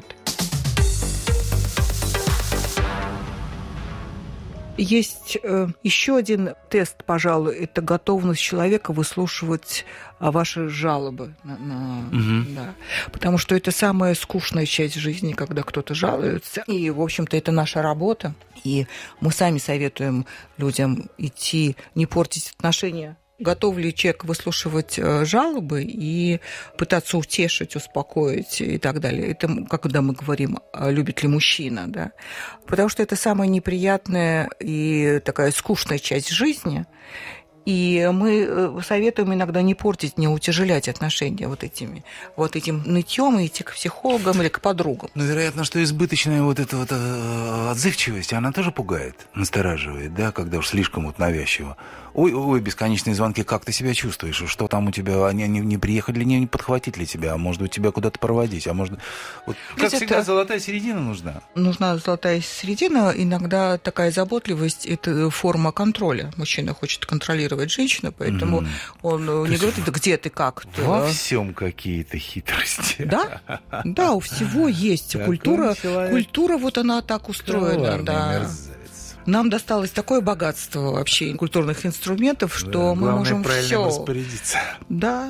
Speaker 5: Есть э, еще один тест, пожалуй, это готовность человека выслушивать ваши жалобы. На, на, угу. Да. Потому что это самая скучная часть жизни, когда кто-то жалуется. И, в общем-то, это наша работа. И мы сами советуем людям идти, не портить отношения. Готов ли человек выслушивать жалобы и пытаться утешить, успокоить и так далее. Это когда мы говорим, любит ли мужчина, да. Потому что это самая неприятная и такая скучная часть жизни. И мы советуем иногда не портить, не утяжелять отношения вот этими, вот этим нытьем и идти к психологам или к подругам.
Speaker 4: Ну, вероятно, что избыточная вот эта вот отзывчивость, она тоже пугает, настораживает, да, когда уж слишком вот навязчиво. Ой, ой, бесконечные звонки, как ты себя чувствуешь? Что там у тебя? Они не, не приехали ли, не подхватить ли тебя? А может быть, тебя куда-то проводить? А может... Вот, как
Speaker 5: Ведь
Speaker 4: всегда,
Speaker 5: это...
Speaker 4: золотая середина нужна.
Speaker 5: Нужна золотая середина. Иногда такая заботливость – это форма контроля. Мужчина хочет контролировать женщину, поэтому mm. он То не говорит, да где ты, как ты.
Speaker 4: Во всем какие-то хитрости.
Speaker 5: Да, да, у всего есть. Культура, культура, вот она так устроена. Да. Нам досталось такое богатство вообще культурных инструментов, что да, мы можем все.
Speaker 4: Распорядиться.
Speaker 5: Да.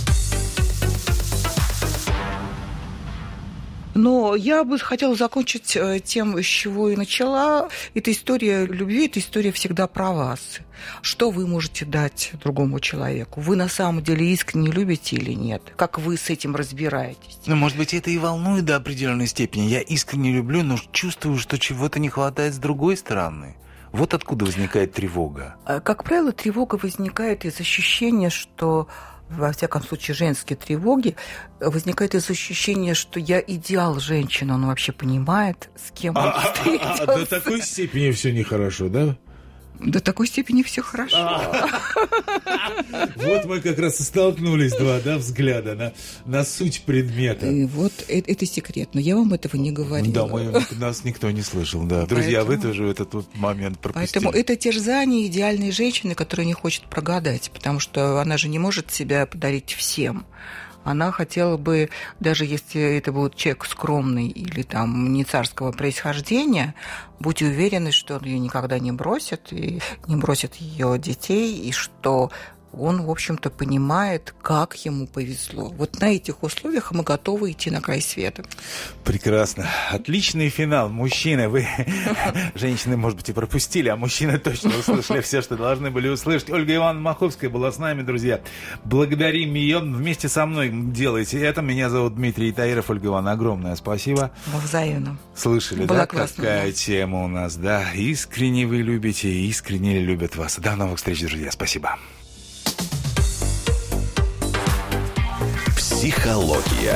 Speaker 5: Но я бы хотела закончить тем, с чего и начала. Это история любви, это история всегда про вас. Что вы можете дать другому человеку? Вы на самом деле искренне любите или нет? Как вы с этим разбираетесь?
Speaker 4: Ну, может быть, это и волнует до определенной степени. Я искренне люблю, но чувствую, что чего-то не хватает с другой стороны. Вот откуда возникает тревога.
Speaker 5: Как правило, тревога возникает из ощущения, что... во всяком случае, женские тревоги, возникает из ощущения, что я идеал женщины, он вообще понимает, с кем он встретился.
Speaker 6: До такой степени все нехорошо, да?
Speaker 5: До такой степени все хорошо.
Speaker 6: Вот мы как раз и столкнулись, два да, взгляда на, на суть предмета.
Speaker 5: И вот это, это секрет, но я вам этого не говорила.
Speaker 4: Да, мы, нас никто не слышал, да. Друзья, поэтому, вы тоже этот вот момент пропустили.
Speaker 5: Поэтому это терзание идеальной женщины, которая не хочет прогадать, потому что она же не может себя подарить всем. Она хотела бы, даже если это будет человек скромный или там не царского происхождения, будь уверены, что он ее никогда не бросит, и не бросит ее детей, и что он, в общем-то, понимает, как ему повезло. Вот на этих условиях мы готовы идти на край света.
Speaker 4: Прекрасно. Отличный финал. Мужчины, вы, женщины, может быть, и пропустили, а мужчины точно услышали все, что должны были услышать. Ольга Ивановна Маховская была с нами, друзья. Благодарим ее. Вместе со мной делайте это. Меня зовут Дмитрий Таиров. Ольга Ивановна, огромное спасибо.
Speaker 5: Взаимно.
Speaker 4: Слышали, была да, классная, какая да. тема у нас, да? Искренне вы любите, искренне любят вас. До новых встреч, друзья. Спасибо.
Speaker 3: Психология.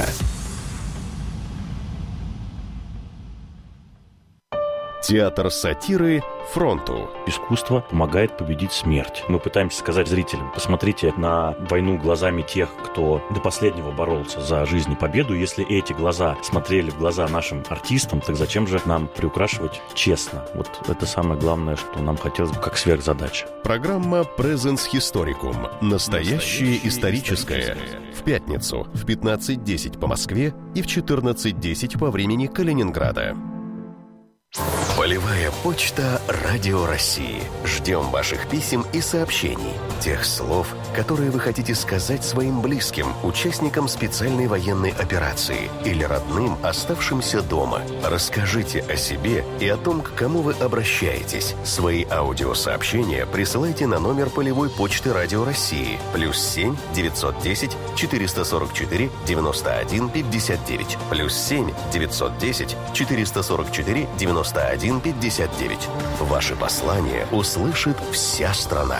Speaker 3: Театр сатиры «Фронту».
Speaker 7: Искусство помогает победить смерть. Мы пытаемся сказать зрителям: посмотрите на войну глазами тех, кто до последнего боролся за жизнь и победу. Если эти глаза смотрели в глаза нашим артистам, так зачем же нам приукрашивать честно? Вот это самое главное, что нам хотелось бы как сверхзадача.
Speaker 3: Программа «Презенс Historicum». Настоящее историческое. В пятницу в пятнадцать десять по Москве и в четырнадцать десять по времени Калининграда. Полевая почта «Радио России». Ждем ваших писем и сообщений. Тех слов, которые вы хотите сказать своим близким, участникам специальной военной операции или родным, оставшимся дома. Расскажите о себе и о том, к кому вы обращаетесь. Свои аудиосообщения присылайте на номер полевой почты «Радио России» плюс семь девятьсот десять четыреста сорок четыре девяносто один пятьдесят девять плюс семь девятьсот десять четыреста сорок четыре девяносто один пятьдесят девять. Ваши послания услышит вся страна.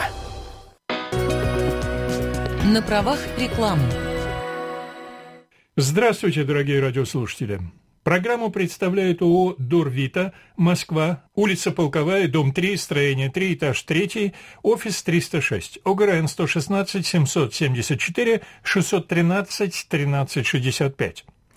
Speaker 8: На правах рекламы.
Speaker 9: Здравствуйте, дорогие радиослушатели. Программу представляет ООО «Дорвита», Москва, улица Полковая, дом три, строение три, этаж три, офис триста шесть, ОГРН сто шестнадцать семьсот семьдесят четыре шестьсот тринадцать тринадцать шестьдесят пять.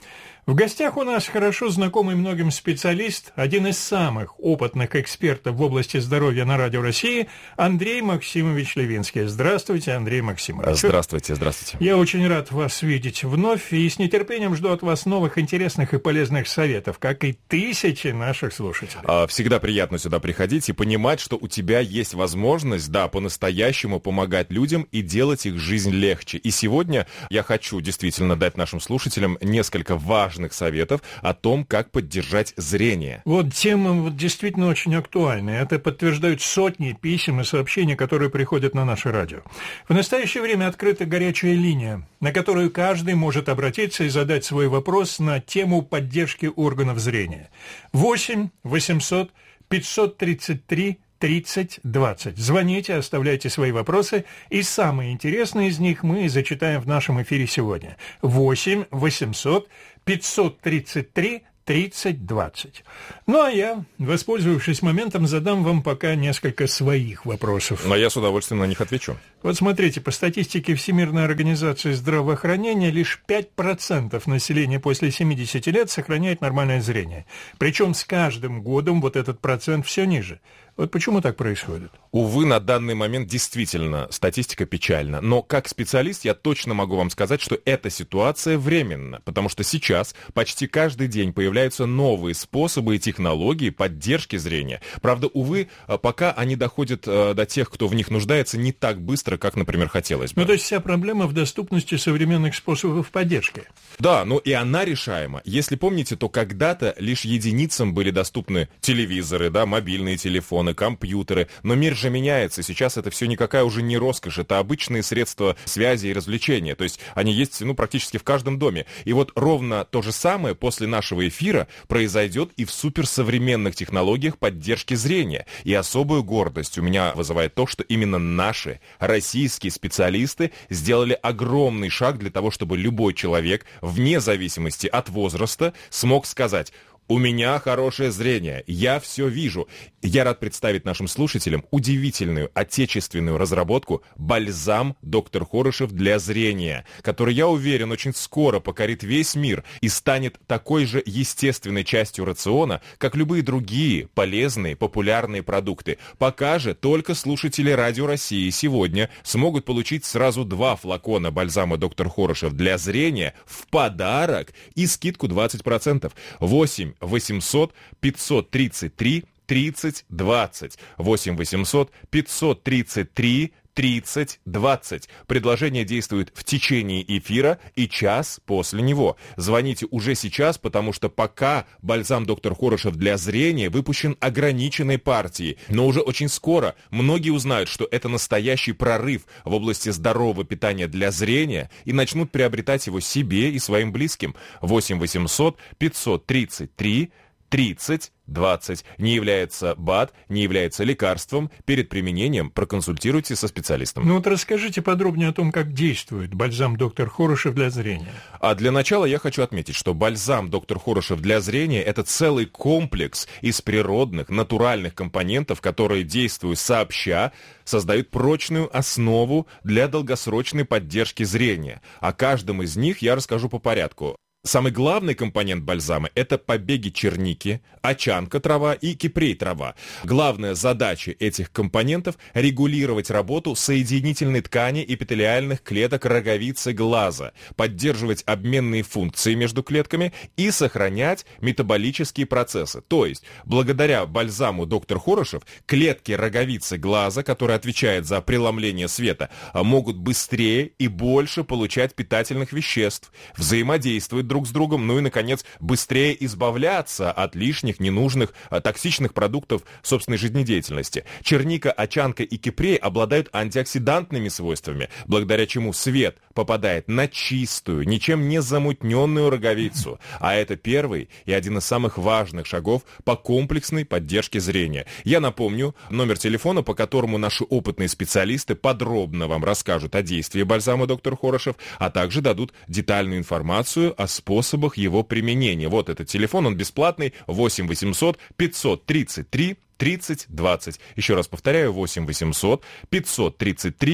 Speaker 9: В гостях у нас хорошо знакомый многим специалист, один из самых опытных экспертов в области здоровья на Радио России, Андрей Максимович Левинский. Здравствуйте, Андрей Максимович.
Speaker 10: Здравствуйте, здравствуйте.
Speaker 9: Я очень рад вас видеть вновь и с нетерпением жду от вас новых интересных и полезных советов, как и тысячи наших слушателей.
Speaker 10: Всегда приятно сюда приходить и понимать, что у тебя есть возможность, да, по-настоящему помогать людям и делать их жизнь легче. И сегодня я хочу действительно дать нашим слушателям несколько важных советов о том, как поддержать зрение.
Speaker 9: Вот тема вот действительно очень актуальная. Это подтверждают сотни писем и сообщений, которые приходят на наше радио. В настоящее время открыта горячая линия, на которую каждый может обратиться и задать свой вопрос на тему поддержки органов зрения. восемь восемьсот пятьсот тридцать три тридцать двадцать. Звоните, оставляйте свои вопросы, и самые интересные из них мы зачитаем в нашем эфире сегодня. восемь восемьсот пятьсот тридцать три тридцать двадцать. Ну, а я, воспользовавшись моментом, задам вам пока несколько своих вопросов.
Speaker 10: Но я с удовольствием на них отвечу.
Speaker 9: Вот смотрите, по статистике Всемирной организации здравоохранения, лишь пять процентов населения после семидесяти лет сохраняет нормальное зрение. Причем с каждым годом вот этот процент все ниже. Вот почему так происходит?
Speaker 10: Увы, на данный момент действительно статистика печальна. Но как специалист я точно могу вам сказать, что эта ситуация временна. Потому что сейчас почти каждый день появляются новые способы и технологии поддержки зрения. Правда, увы, пока они доходят до тех, кто в них нуждается, не так быстро, как, например, хотелось бы.
Speaker 9: Ну, то есть вся проблема в доступности современных способов поддержки.
Speaker 10: Да, но и она решаема. Если помните, то когда-то лишь единицам были доступны телевизоры, да, мобильные телефоны, компьютеры, но мир же меняется, сейчас это все никакая уже не роскошь, это обычные средства связи и развлечения, то есть они есть, ну, практически в каждом доме. И вот ровно то же самое после нашего эфира произойдет и в суперсовременных технологиях поддержки зрения. И особую гордость у меня вызывает то, что именно наши российские специалисты сделали огромный шаг для того, чтобы любой человек, вне зависимости от возраста, смог сказать: «У меня хорошее зрение, я все вижу». Я рад представить нашим слушателям удивительную отечественную разработку «Бальзам доктор Хорошев для зрения», который, я уверен, очень скоро покорит весь мир и станет такой же естественной частью рациона, как любые другие полезные, популярные продукты. Пока же только слушатели Радио России сегодня смогут получить сразу два флакона бальзама доктор Хорошев для зрения в подарок и скидку двадцать процентов. восемь восемьсот пятьсот тридцать три тридцать двадцать. восемь восемьсот пятьсот тридцать три тридцать двадцать. Предложение действует в течение эфира и час после него. Звоните уже сейчас, потому что пока бальзам доктор Хорошев для зрения выпущен ограниченной партией. Но уже очень скоро многие узнают, что это настоящий прорыв в области здорового питания для зрения и начнут приобретать его себе и своим близким. восемь восемьсот пятьсот тридцать три тридцать двадцать. Не является БАД, не является лекарством. Перед применением проконсультируйте со специалистом.
Speaker 9: Ну вот расскажите подробнее о том, как действует бальзам доктор Хорошев для зрения.
Speaker 10: А для начала я хочу отметить, что бальзам доктор Хорошев для зрения — это целый комплекс из природных, натуральных компонентов, которые, действуя сообща, создают прочную основу для долгосрочной поддержки зрения. О каждом из них я расскажу по порядку. Самый главный компонент бальзама – это побеги черники, очанка трава и кипрей трава. Главная задача этих компонентов – регулировать работу соединительной ткани эпителиальных клеток роговицы глаза, поддерживать обменные функции между клетками и сохранять метаболические процессы. То есть, благодаря бальзаму доктор Хорошев, клетки роговицы глаза, которые отвечают за преломление света, могут быстрее и больше получать питательных веществ, взаимодействовать друг с другом, ну и, наконец, быстрее избавляться от лишних, ненужных, токсичных продуктов собственной жизнедеятельности. Черника, очанка и кипрей обладают антиоксидантными свойствами, благодаря чему свет попадает на чистую, ничем не замутненную роговицу. А это первый и один из самых важных шагов по комплексной поддержке зрения. Я напомню номер телефона, по которому наши опытные специалисты подробно вам расскажут о действии бальзама доктор Хорошев, а также дадут детальную информацию о способах его применения. Вот этот телефон, он бесплатный, восемь восемьсот пятьсот тридцать три тридцать двадцать. Еще раз повторяю, восемь восемьсот пятьсот тридцать три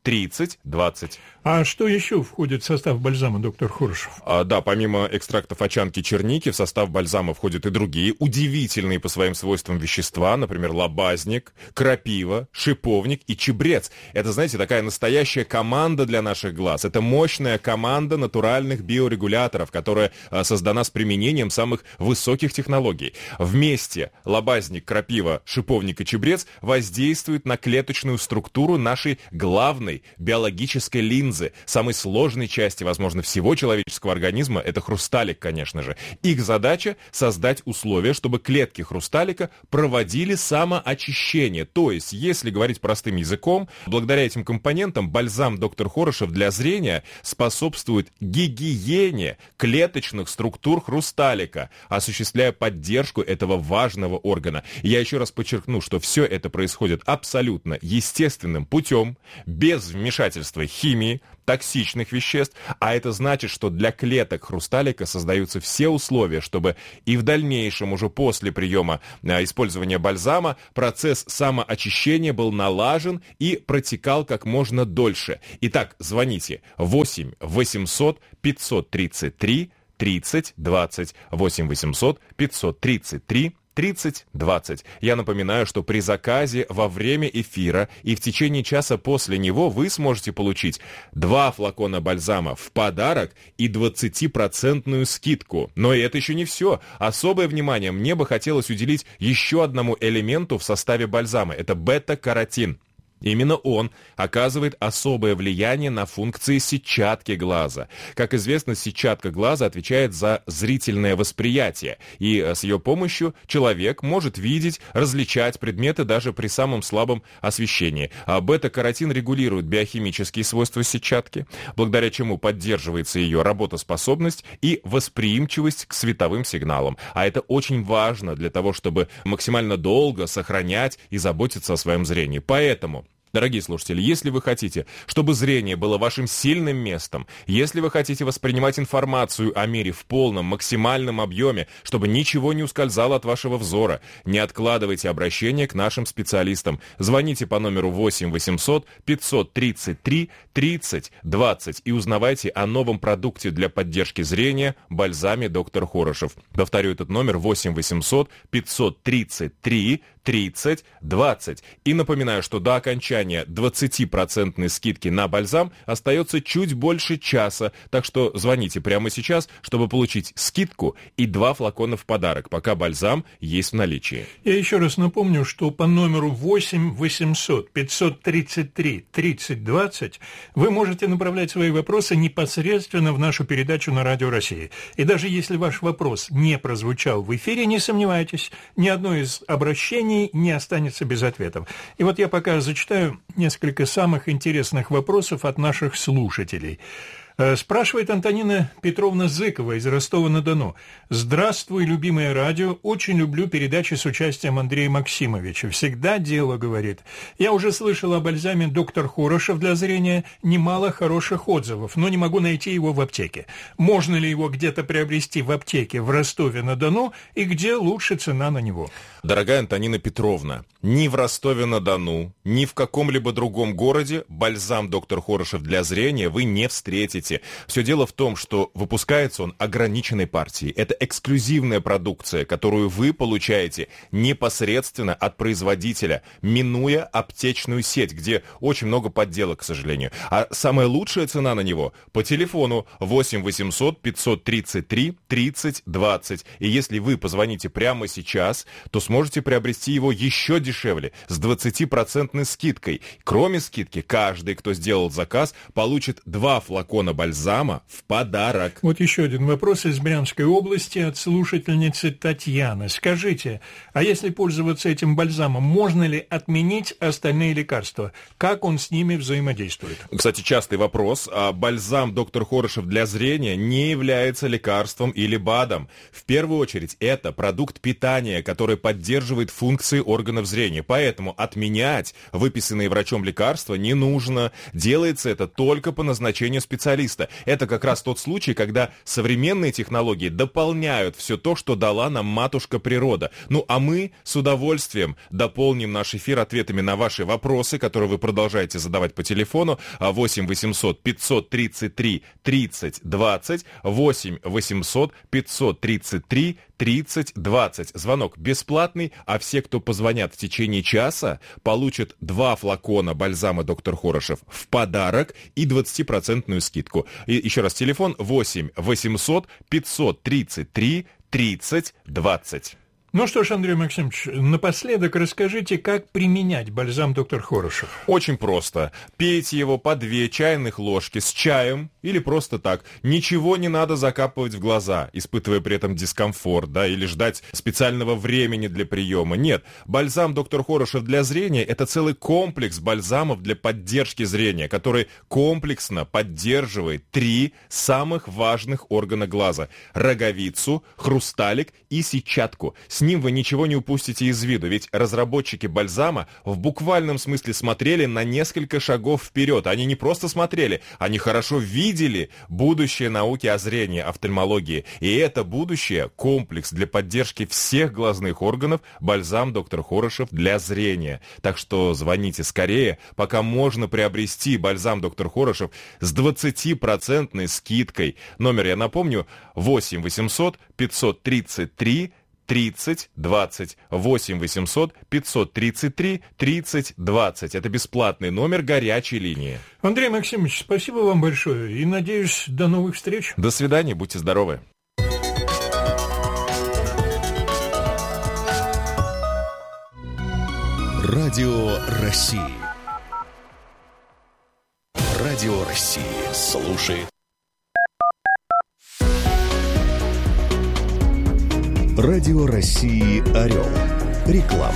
Speaker 10: тридцать двадцать.
Speaker 9: А что еще входит в состав бальзама, доктор Хорошев?
Speaker 10: А, да, помимо экстрактов очанки черники, в состав бальзама входят и другие удивительные по своим свойствам вещества, например, лобазник, крапива, шиповник и чебрец. Это, знаете, такая настоящая команда для наших глаз. Это мощная команда натуральных биорегуляторов, которая а, создана с применением самых высоких технологий. Вместе лобазник, крапива, шиповник и чебрец воздействуют на клеточную структуру нашей главной биологической линзы, самой сложной части, возможно, всего человеческого организма, это хрусталик, конечно же. Их задача — создать условия, чтобы клетки хрусталика проводили самоочищение. То есть, если говорить простым языком, благодаря этим компонентам бальзам доктор Хорошев для зрения способствует гигиене клеточных структур хрусталика, осуществляя поддержку этого важного органа. Я еще раз подчеркну, что все это происходит абсолютно естественным путем, без вмешательства химии, токсичных веществ, а это значит, что для клеток хрусталика создаются все условия, чтобы и в дальнейшем, уже после приема э, использования бальзама, процесс самоочищения был налажен и протекал как можно дольше. Итак, звоните восемь восемьсот пятьсот тридцать три тридцать двадцать, восемь восемьсот пятьсот тридцать три тридцать двадцать. Я напоминаю, что при заказе во время эфира и в течение часа после него вы сможете получить два флакона бальзама в подарок и двадцатипроцентную скидку. Но и это еще не все. Особое внимание мне бы хотелось уделить еще одному элементу в составе бальзама. Это бета-каротин. Именно он оказывает особое влияние на функции сетчатки глаза. Как известно, сетчатка глаза отвечает за зрительное восприятие, и с ее помощью человек может видеть, различать предметы даже при самом слабом освещении. А бета-каротин регулирует биохимические свойства сетчатки, благодаря чему поддерживается ее работоспособность и восприимчивость к световым сигналам. А это очень важно для того, чтобы максимально долго сохранять и заботиться о своем зрении. Поэтому, дорогие слушатели, если вы хотите, чтобы зрение было вашим сильным местом, если вы хотите воспринимать информацию о мире в полном, максимальном объеме, чтобы ничего не ускользало от вашего взора, не откладывайте обращение к нашим специалистам. Звоните по номеру восемь восемьсот пятьсот тридцать три тридцать двадцать и узнавайте о новом продукте для поддержки зрения – бальзаме доктор Хорошев. Повторю этот номер: восемь восемьсот пятьсот тридцать три тридцать двадцать. И напоминаю, что до окончания двадцатипроцентной скидки на бальзам остается чуть больше часа, так что звоните прямо сейчас, чтобы получить скидку и два флакона в подарок, пока бальзам есть в наличии.
Speaker 9: Я еще раз напомню, что по номеру восемь восемьсот пятьсот тридцать три тридцать двадцать вы можете направлять свои вопросы непосредственно в нашу передачу на Радио России. И даже если ваш вопрос не прозвучал в эфире, не сомневайтесь, ни одно из обращений не останется без ответов. И вот я пока зачитаю несколько самых интересных вопросов от наших слушателей. Спрашивает Антонина Петровна Зыкова из Ростова-на-Дону. «Здравствуй, любимое радио. Очень люблю передачи с участием Андрея Максимовича. Всегда дело, — говорит. Я уже слышал о бальзаме доктор Хорошев для зрения, немало хороших отзывов, но не могу найти его в аптеке. Можно ли его где-то приобрести в аптеке в Ростове-на-Дону и где лучше цена на него?»
Speaker 10: Дорогая Антонина Петровна, ни в Ростове-на-Дону, ни в каком-либо другом городе бальзам доктор Хорошев для зрения вы не встретите. Все дело в том, что выпускается он ограниченной партией. Это эксклюзивная продукция, которую вы получаете непосредственно от производителя, минуя аптечную сеть, где очень много подделок, к сожалению. А самая лучшая цена на него по телефону восемь восемьсот пятьсот тридцать три тридцать двадцать. И если вы позвоните прямо сейчас, то сможете приобрести его еще дешевле, с двадцатипроцентной скидкой. Кроме скидки, каждый, кто сделал заказ, получит два флакона бальзама в подарок.
Speaker 9: Вот еще один вопрос из Брянской области от слушательницы Татьяны. Скажите, а если пользоваться этим бальзамом, можно ли отменить остальные лекарства? Как он с ними взаимодействует?
Speaker 10: Кстати, частый вопрос. А бальзам доктор Хорошев для зрения не является лекарством или БАДом. В первую очередь, это продукт питания, который поддерживает функции органов зрения. Поэтому отменять выписанные врачом лекарства не нужно. Делается это только по назначению специалиста. журналиста. Это как раз тот случай, когда современные технологии дополняют все то, что дала нам матушка природа. Ну, а мы с удовольствием дополним наш эфир ответами на ваши вопросы, которые вы продолжаете задавать по телефону восемь восемьсот пятьсот тридцать три тридцать двадцать, восемь восемьсот пятьсот тридцать три тридцать двадцать. Звонок бесплатный, а все, кто позвонят в течение часа, получат два флакона бальзама доктор Хорошев в подарок и двадцатипроцентную скидку. И еще раз, телефон восемь восемьсот пятьсот тридцать три тридцать двадцать.
Speaker 9: Ну что ж, Андрей Максимович, напоследок расскажите, как применять бальзам доктор Хорошев.
Speaker 10: Очень просто. Пейте его по две чайных ложки с чаем или просто так. Ничего не надо закапывать в глаза, испытывая при этом дискомфорт, да, или ждать специального времени для приема. Нет, бальзам доктор Хорошев для зрения – это целый комплекс бальзамов для поддержки зрения, который комплексно поддерживает три самых важных органа глаза – роговицу, хрусталик и сетчатку. С ним вы ничего не упустите из виду, ведь разработчики бальзама в буквальном смысле смотрели на несколько шагов вперед. Они не просто смотрели, они хорошо видели будущее науки о зрении, офтальмологии. И это будущее – комплекс для поддержки всех глазных органов, бальзам доктор Хорошев для зрения. Так что звоните скорее, пока можно приобрести бальзам доктор Хорошев с двадцатипроцентной скидкой. Номер, я напомню, восемь восемьсот пятьсот тридцать три тридцать двадцать, восемь восемьсот пятьсот тридцать три тридцать двадцать. Это бесплатный номер горячей линии.
Speaker 9: Андрей Максимович, спасибо вам большое и, надеюсь, до новых встреч.
Speaker 10: До свидания, будьте здоровы.
Speaker 3: Радио России. Радио России. Слушает. Радио России «Орел». Реклама.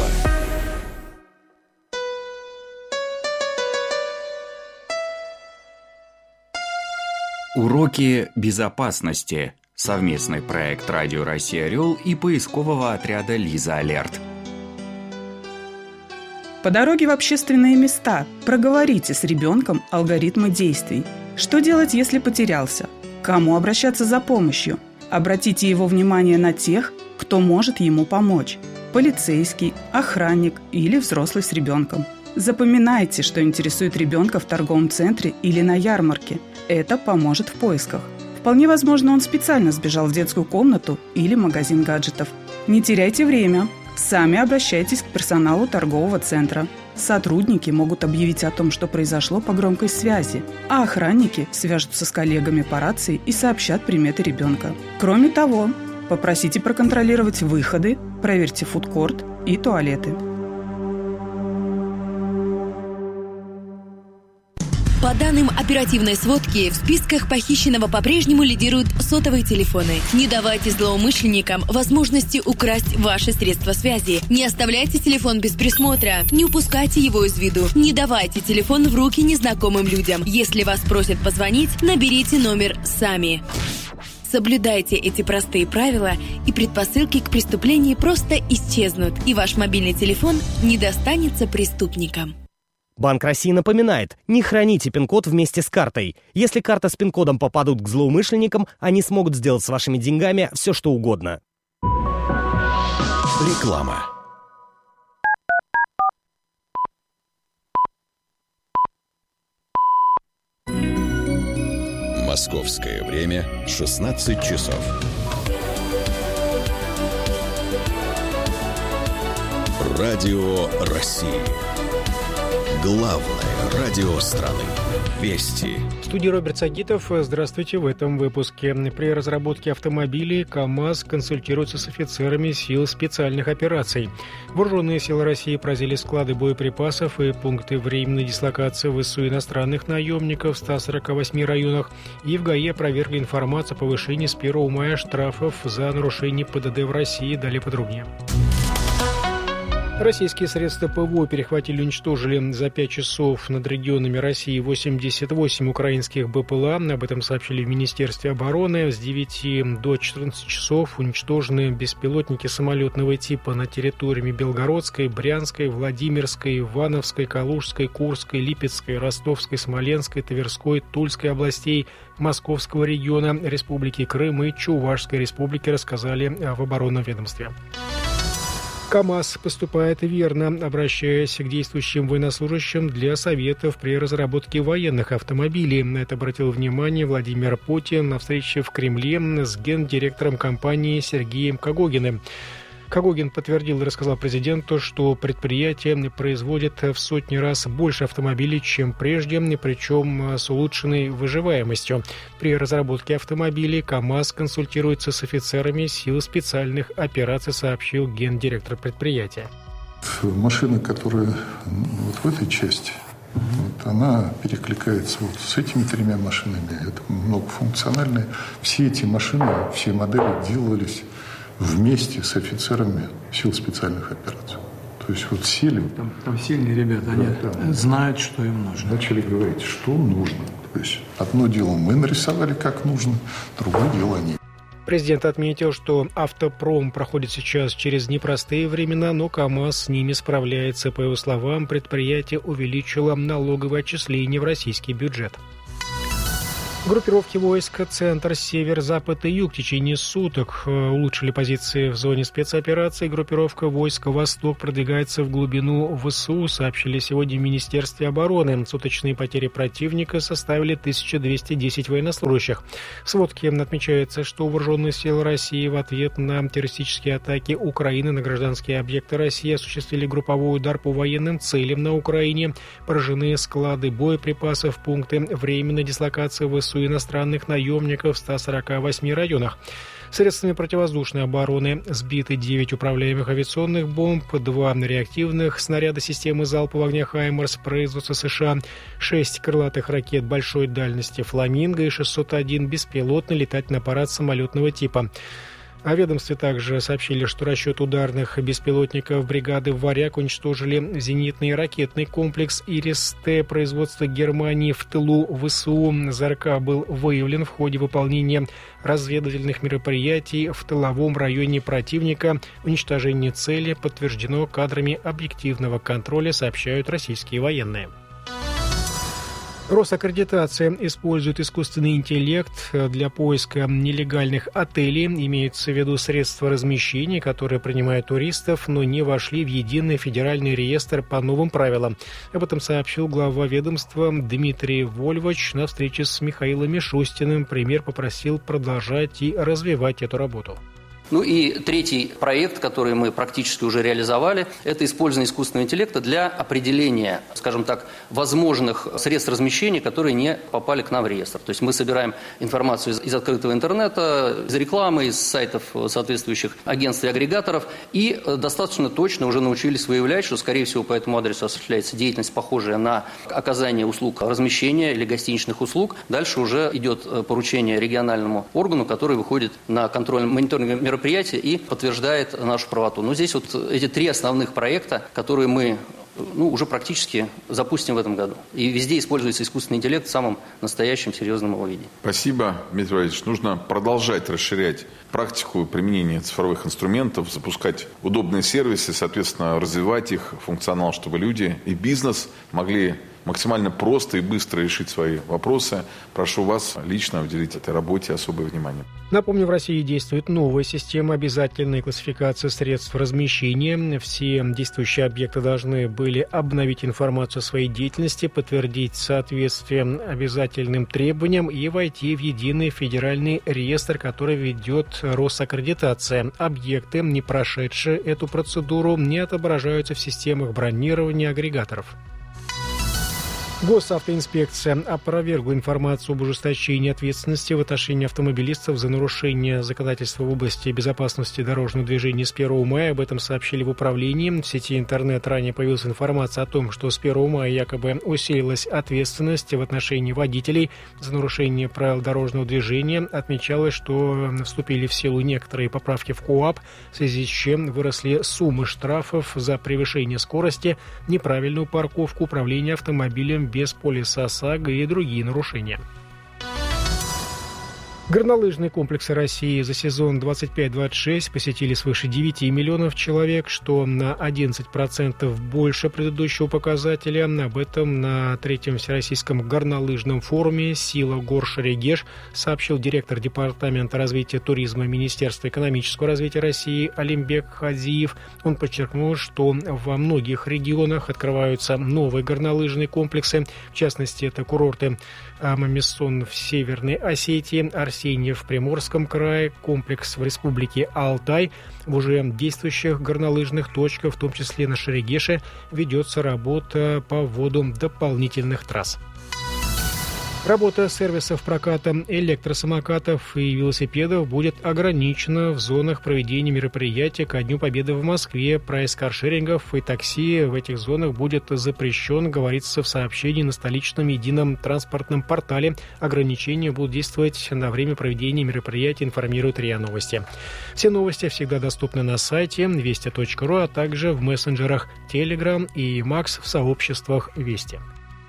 Speaker 11: Уроки безопасности. Совместный проект Радио России «Орел» и поискового отряда «Лиза Алерт».
Speaker 12: По дороге в общественные места проговорите с ребенком алгоритмы действий. Что делать, если потерялся? К кому обращаться за помощью? Обратите его внимание на тех, кто может ему помочь – полицейский, охранник или взрослый с ребенком. Запоминайте, что интересует ребенка в торговом центре или на ярмарке. Это поможет в поисках. Вполне возможно, он специально сбежал в детскую комнату или магазин гаджетов. Не теряйте время. Сами обращайтесь к персоналу торгового центра. Сотрудники могут объявить о том, что произошло по громкой связи, а охранники свяжутся с коллегами по рации и сообщат приметы ребенка. Кроме того, попросите проконтролировать выходы, проверьте фудкорт и туалеты.
Speaker 13: По данным оперативной сводки, в списках похищенного по-прежнему лидируют сотовые телефоны. Не давайте злоумышленникам возможности украсть ваши средства связи. Не оставляйте телефон без присмотра. Не упускайте его из виду. Не давайте телефон в руки незнакомым людям. Если вас просят позвонить, наберите номер сами. Соблюдайте эти простые правила, и предпосылки к преступлению просто исчезнут, и ваш мобильный телефон не достанется преступникам.
Speaker 14: Банк России напоминает, не храните пин-код вместе с картой. Если карта с пин-кодом попадут к злоумышленникам, они смогут сделать с вашими деньгами все, что угодно.
Speaker 3: Реклама. Московское время шестнадцать часов. Радио России. Главное радио страны. Вести.
Speaker 15: В студии Роберт Сагитов. Здравствуйте. В этом выпуске. При разработке автомобилей КАМАЗ консультируется с офицерами сил специальных операций. Вооруженные силы России поразили склады боеприпасов и пункты временной дислокации ВСУ иностранных наемников в ста сорока восьми районах. И в ГАИ опровергли информацию о повышении с первого мая штрафов за нарушение ПДД в России. Далее подробнее. Российские средства ПВО перехватили и уничтожили за пять часов над регионами России восемьдесят восемь украинских БПЛА. Об этом сообщили в Министерстве обороны. С девяти до четырнадцати часов уничтожены беспилотники самолетного типа на территориями Белгородской, Брянской, Владимирской, Ивановской, Калужской, Курской, Липецкой, Ростовской, Смоленской, Тверской, Тульской областей, Московского региона, Республики Крым и Чувашской республики, рассказали в оборонном ведомстве. КАМАЗ поступает верно, обращаясь к действующим военнослужащим для советов при разработке военных автомобилей. На это обратил внимание Владимир Путин на встрече в Кремле с гендиректором компании Сергеем Когогиным. Когогин подтвердил и рассказал президенту, что предприятие производит в сотни раз больше автомобилей, чем прежде, причем с улучшенной выживаемостью. При разработке автомобилей КАМАЗ консультируется с офицерами сил специальных операций, сообщил гендиректор предприятия.
Speaker 16: Машина, которая вот в этой части, вот, она перекликается вот с этими тремя машинами. Это многофункциональная. Все эти машины, все модели делались вместе с офицерами сил специальных операций. То есть вот сели...
Speaker 17: Там, там сильные ребята, они да, да. знают, что им нужно.
Speaker 16: Начали говорить, что нужно. То есть одно дело мы нарисовали, как нужно, другое дело они.
Speaker 15: Президент отметил, что автопром проходит сейчас через непростые времена, но КАМАЗ с ними справляется. По его словам, предприятие увеличило налоговое отчисление в российский бюджет. Группировки войск «Центр», «Север», «Запад» и «Юг» в течение суток улучшили позиции в зоне спецоперации. Группировка войск «Восток» продвигается в глубину ВСУ, сообщили сегодня в Министерстве обороны. Суточные потери противника составили тысяча двести десять военнослужащих. В сводке отмечается, что вооруженные силы России в ответ на террористические атаки Украины на гражданские объекты России осуществили групповой удар по военным целям на Украине. Поражены склады боеприпасов, пункты временной дислокации ВСУ иностранных наемников в ста сорока восьми районах. Средствами противовоздушной обороны сбиты девять управляемых авиационных бомб, два реактивных снаряда системы залпового огня «Хаймарс» производства США, шесть крылатых ракет большой дальности «Фламинго» и шестьсот один беспилотный летательный аппарат самолетного типа. О ведомстве также сообщили, что расчет ударных беспилотников бригады «Варяг» уничтожили зенитный ракетный комплекс «Ирис-Т» производства Германии в тылу ВСУ. ЗРК был выявлен в ходе выполнения разведывательных мероприятий в тыловом районе противника. Уничтожение цели подтверждено кадрами объективного контроля, сообщают российские военные. Росаккредитация использует искусственный интеллект для поиска нелегальных отелей. Имеется в виду средства размещения, которые принимают туристов, но не вошли в единый федеральный реестр по новым правилам. Об этом сообщил глава ведомства Дмитрий Вольвач на встрече с Михаилом Мишустиным. Премьер попросил продолжать и развивать эту работу.
Speaker 18: Ну и третий проект, который мы практически уже реализовали, это использование искусственного интеллекта для определения, скажем так, возможных средств размещения, которые не попали к нам в реестр. То есть мы собираем информацию из, из открытого интернета, из рекламы, из сайтов соответствующих агентств и агрегаторов, и достаточно точно уже научились выявлять, что, скорее всего, по этому адресу осуществляется деятельность, похожая на оказание услуг размещения или гостиничных услуг. Дальше уже идет поручение региональному органу, который выходит на контрольно-мониторинговое мероприятие и подтверждает нашу правоту. Но здесь вот эти три основных проекта, которые мы ну, уже практически запустим в этом году. И везде используется искусственный интеллект в самом настоящем серьезном его виде.
Speaker 19: Спасибо, Дмитрий Валерьевич. Нужно продолжать расширять практику применения цифровых инструментов, запускать удобные сервисы, соответственно, развивать их функционал, чтобы люди и бизнес могли максимально просто и быстро решить свои вопросы. Прошу вас лично уделить этой работе особое внимание.
Speaker 15: Напомню, в России действует новая система обязательной классификации средств размещения. Все действующие объекты должны были обновить информацию о своей деятельности, подтвердить соответствие обязательным требованиям и войти в единый федеральный реестр, который ведет Росаккредитация. Объекты, не прошедшие эту процедуру, не отображаются в системах бронирования агрегаторов. Госавтоинспекция опровергла информацию об ужесточении ответственности в отношении автомобилистов за нарушение законодательства в области безопасности дорожного движения с первого мая. Об этом сообщили в управлении. В сети интернет ранее появилась информация о том, что с первого мая якобы усилилась ответственность в отношении водителей за нарушение правил дорожного движения. Отмечалось, что вступили в силу некоторые поправки в КоАП, в связи с чем выросли суммы штрафов за превышение скорости, неправильную парковку, управление автомобилем без полиса ОСАГО и другие нарушения. Горнолыжные комплексы России за сезон двадцать пять двадцать шесть посетили свыше девяти миллионов человек, что на одиннадцать процентов больше предыдущего показателя. Об этом на третьем Всероссийском горнолыжном форуме «Сила гор Шерегеш» сообщил директор Департамента развития туризма Министерства экономического развития России Алимбек Хадзиев. Он подчеркнул, что во многих регионах открываются новые горнолыжные комплексы. В частности, это курорты Амамессон в Северной Осетии, Арсеньев в Приморском крае, комплекс в Республике Алтай. В уже действующих горнолыжных точках, в том числе на Шерегеше, ведется работа по вводу дополнительных трасс. Работа сервисов проката электросамокатов и велосипедов будет ограничена в зонах проведения мероприятий ко Дню Победы в Москве. Прайс каршерингов и такси в этих зонах будет запрещен, говорится в сообщении на столичном едином транспортном портале. Ограничения будут действовать на время проведения мероприятий, информирует РИА Новости. Все новости всегда доступны на сайте вести точка ру, а также в мессенджерах Telegram и Макс в сообществах Вести.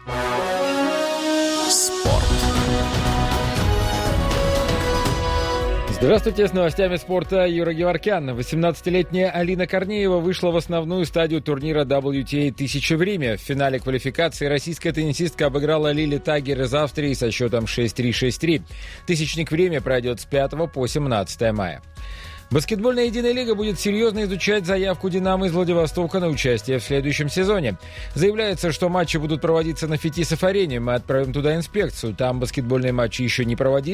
Speaker 20: Здравствуйте, с новостями спорта Юра Геворкян. восемнадцатилетняя Алина Корнеева вышла в основную стадию турнира дабл ю ти эй тысяча в Риме. В финале квалификации российская теннисистка обыграла Лили Тагер из Австрии со счетом шесть три шесть три. Тысячник в Риме пройдет с пятого по семнадцатое мая. Баскетбольная единая лига будет серьезно изучать заявку «Динамо» из Владивостока на участие в следующем сезоне. Заявляется, что матчи будут проводиться на Фетисов-арене. Мы отправим туда инспекцию. Там баскетбольные матчи еще не проводились.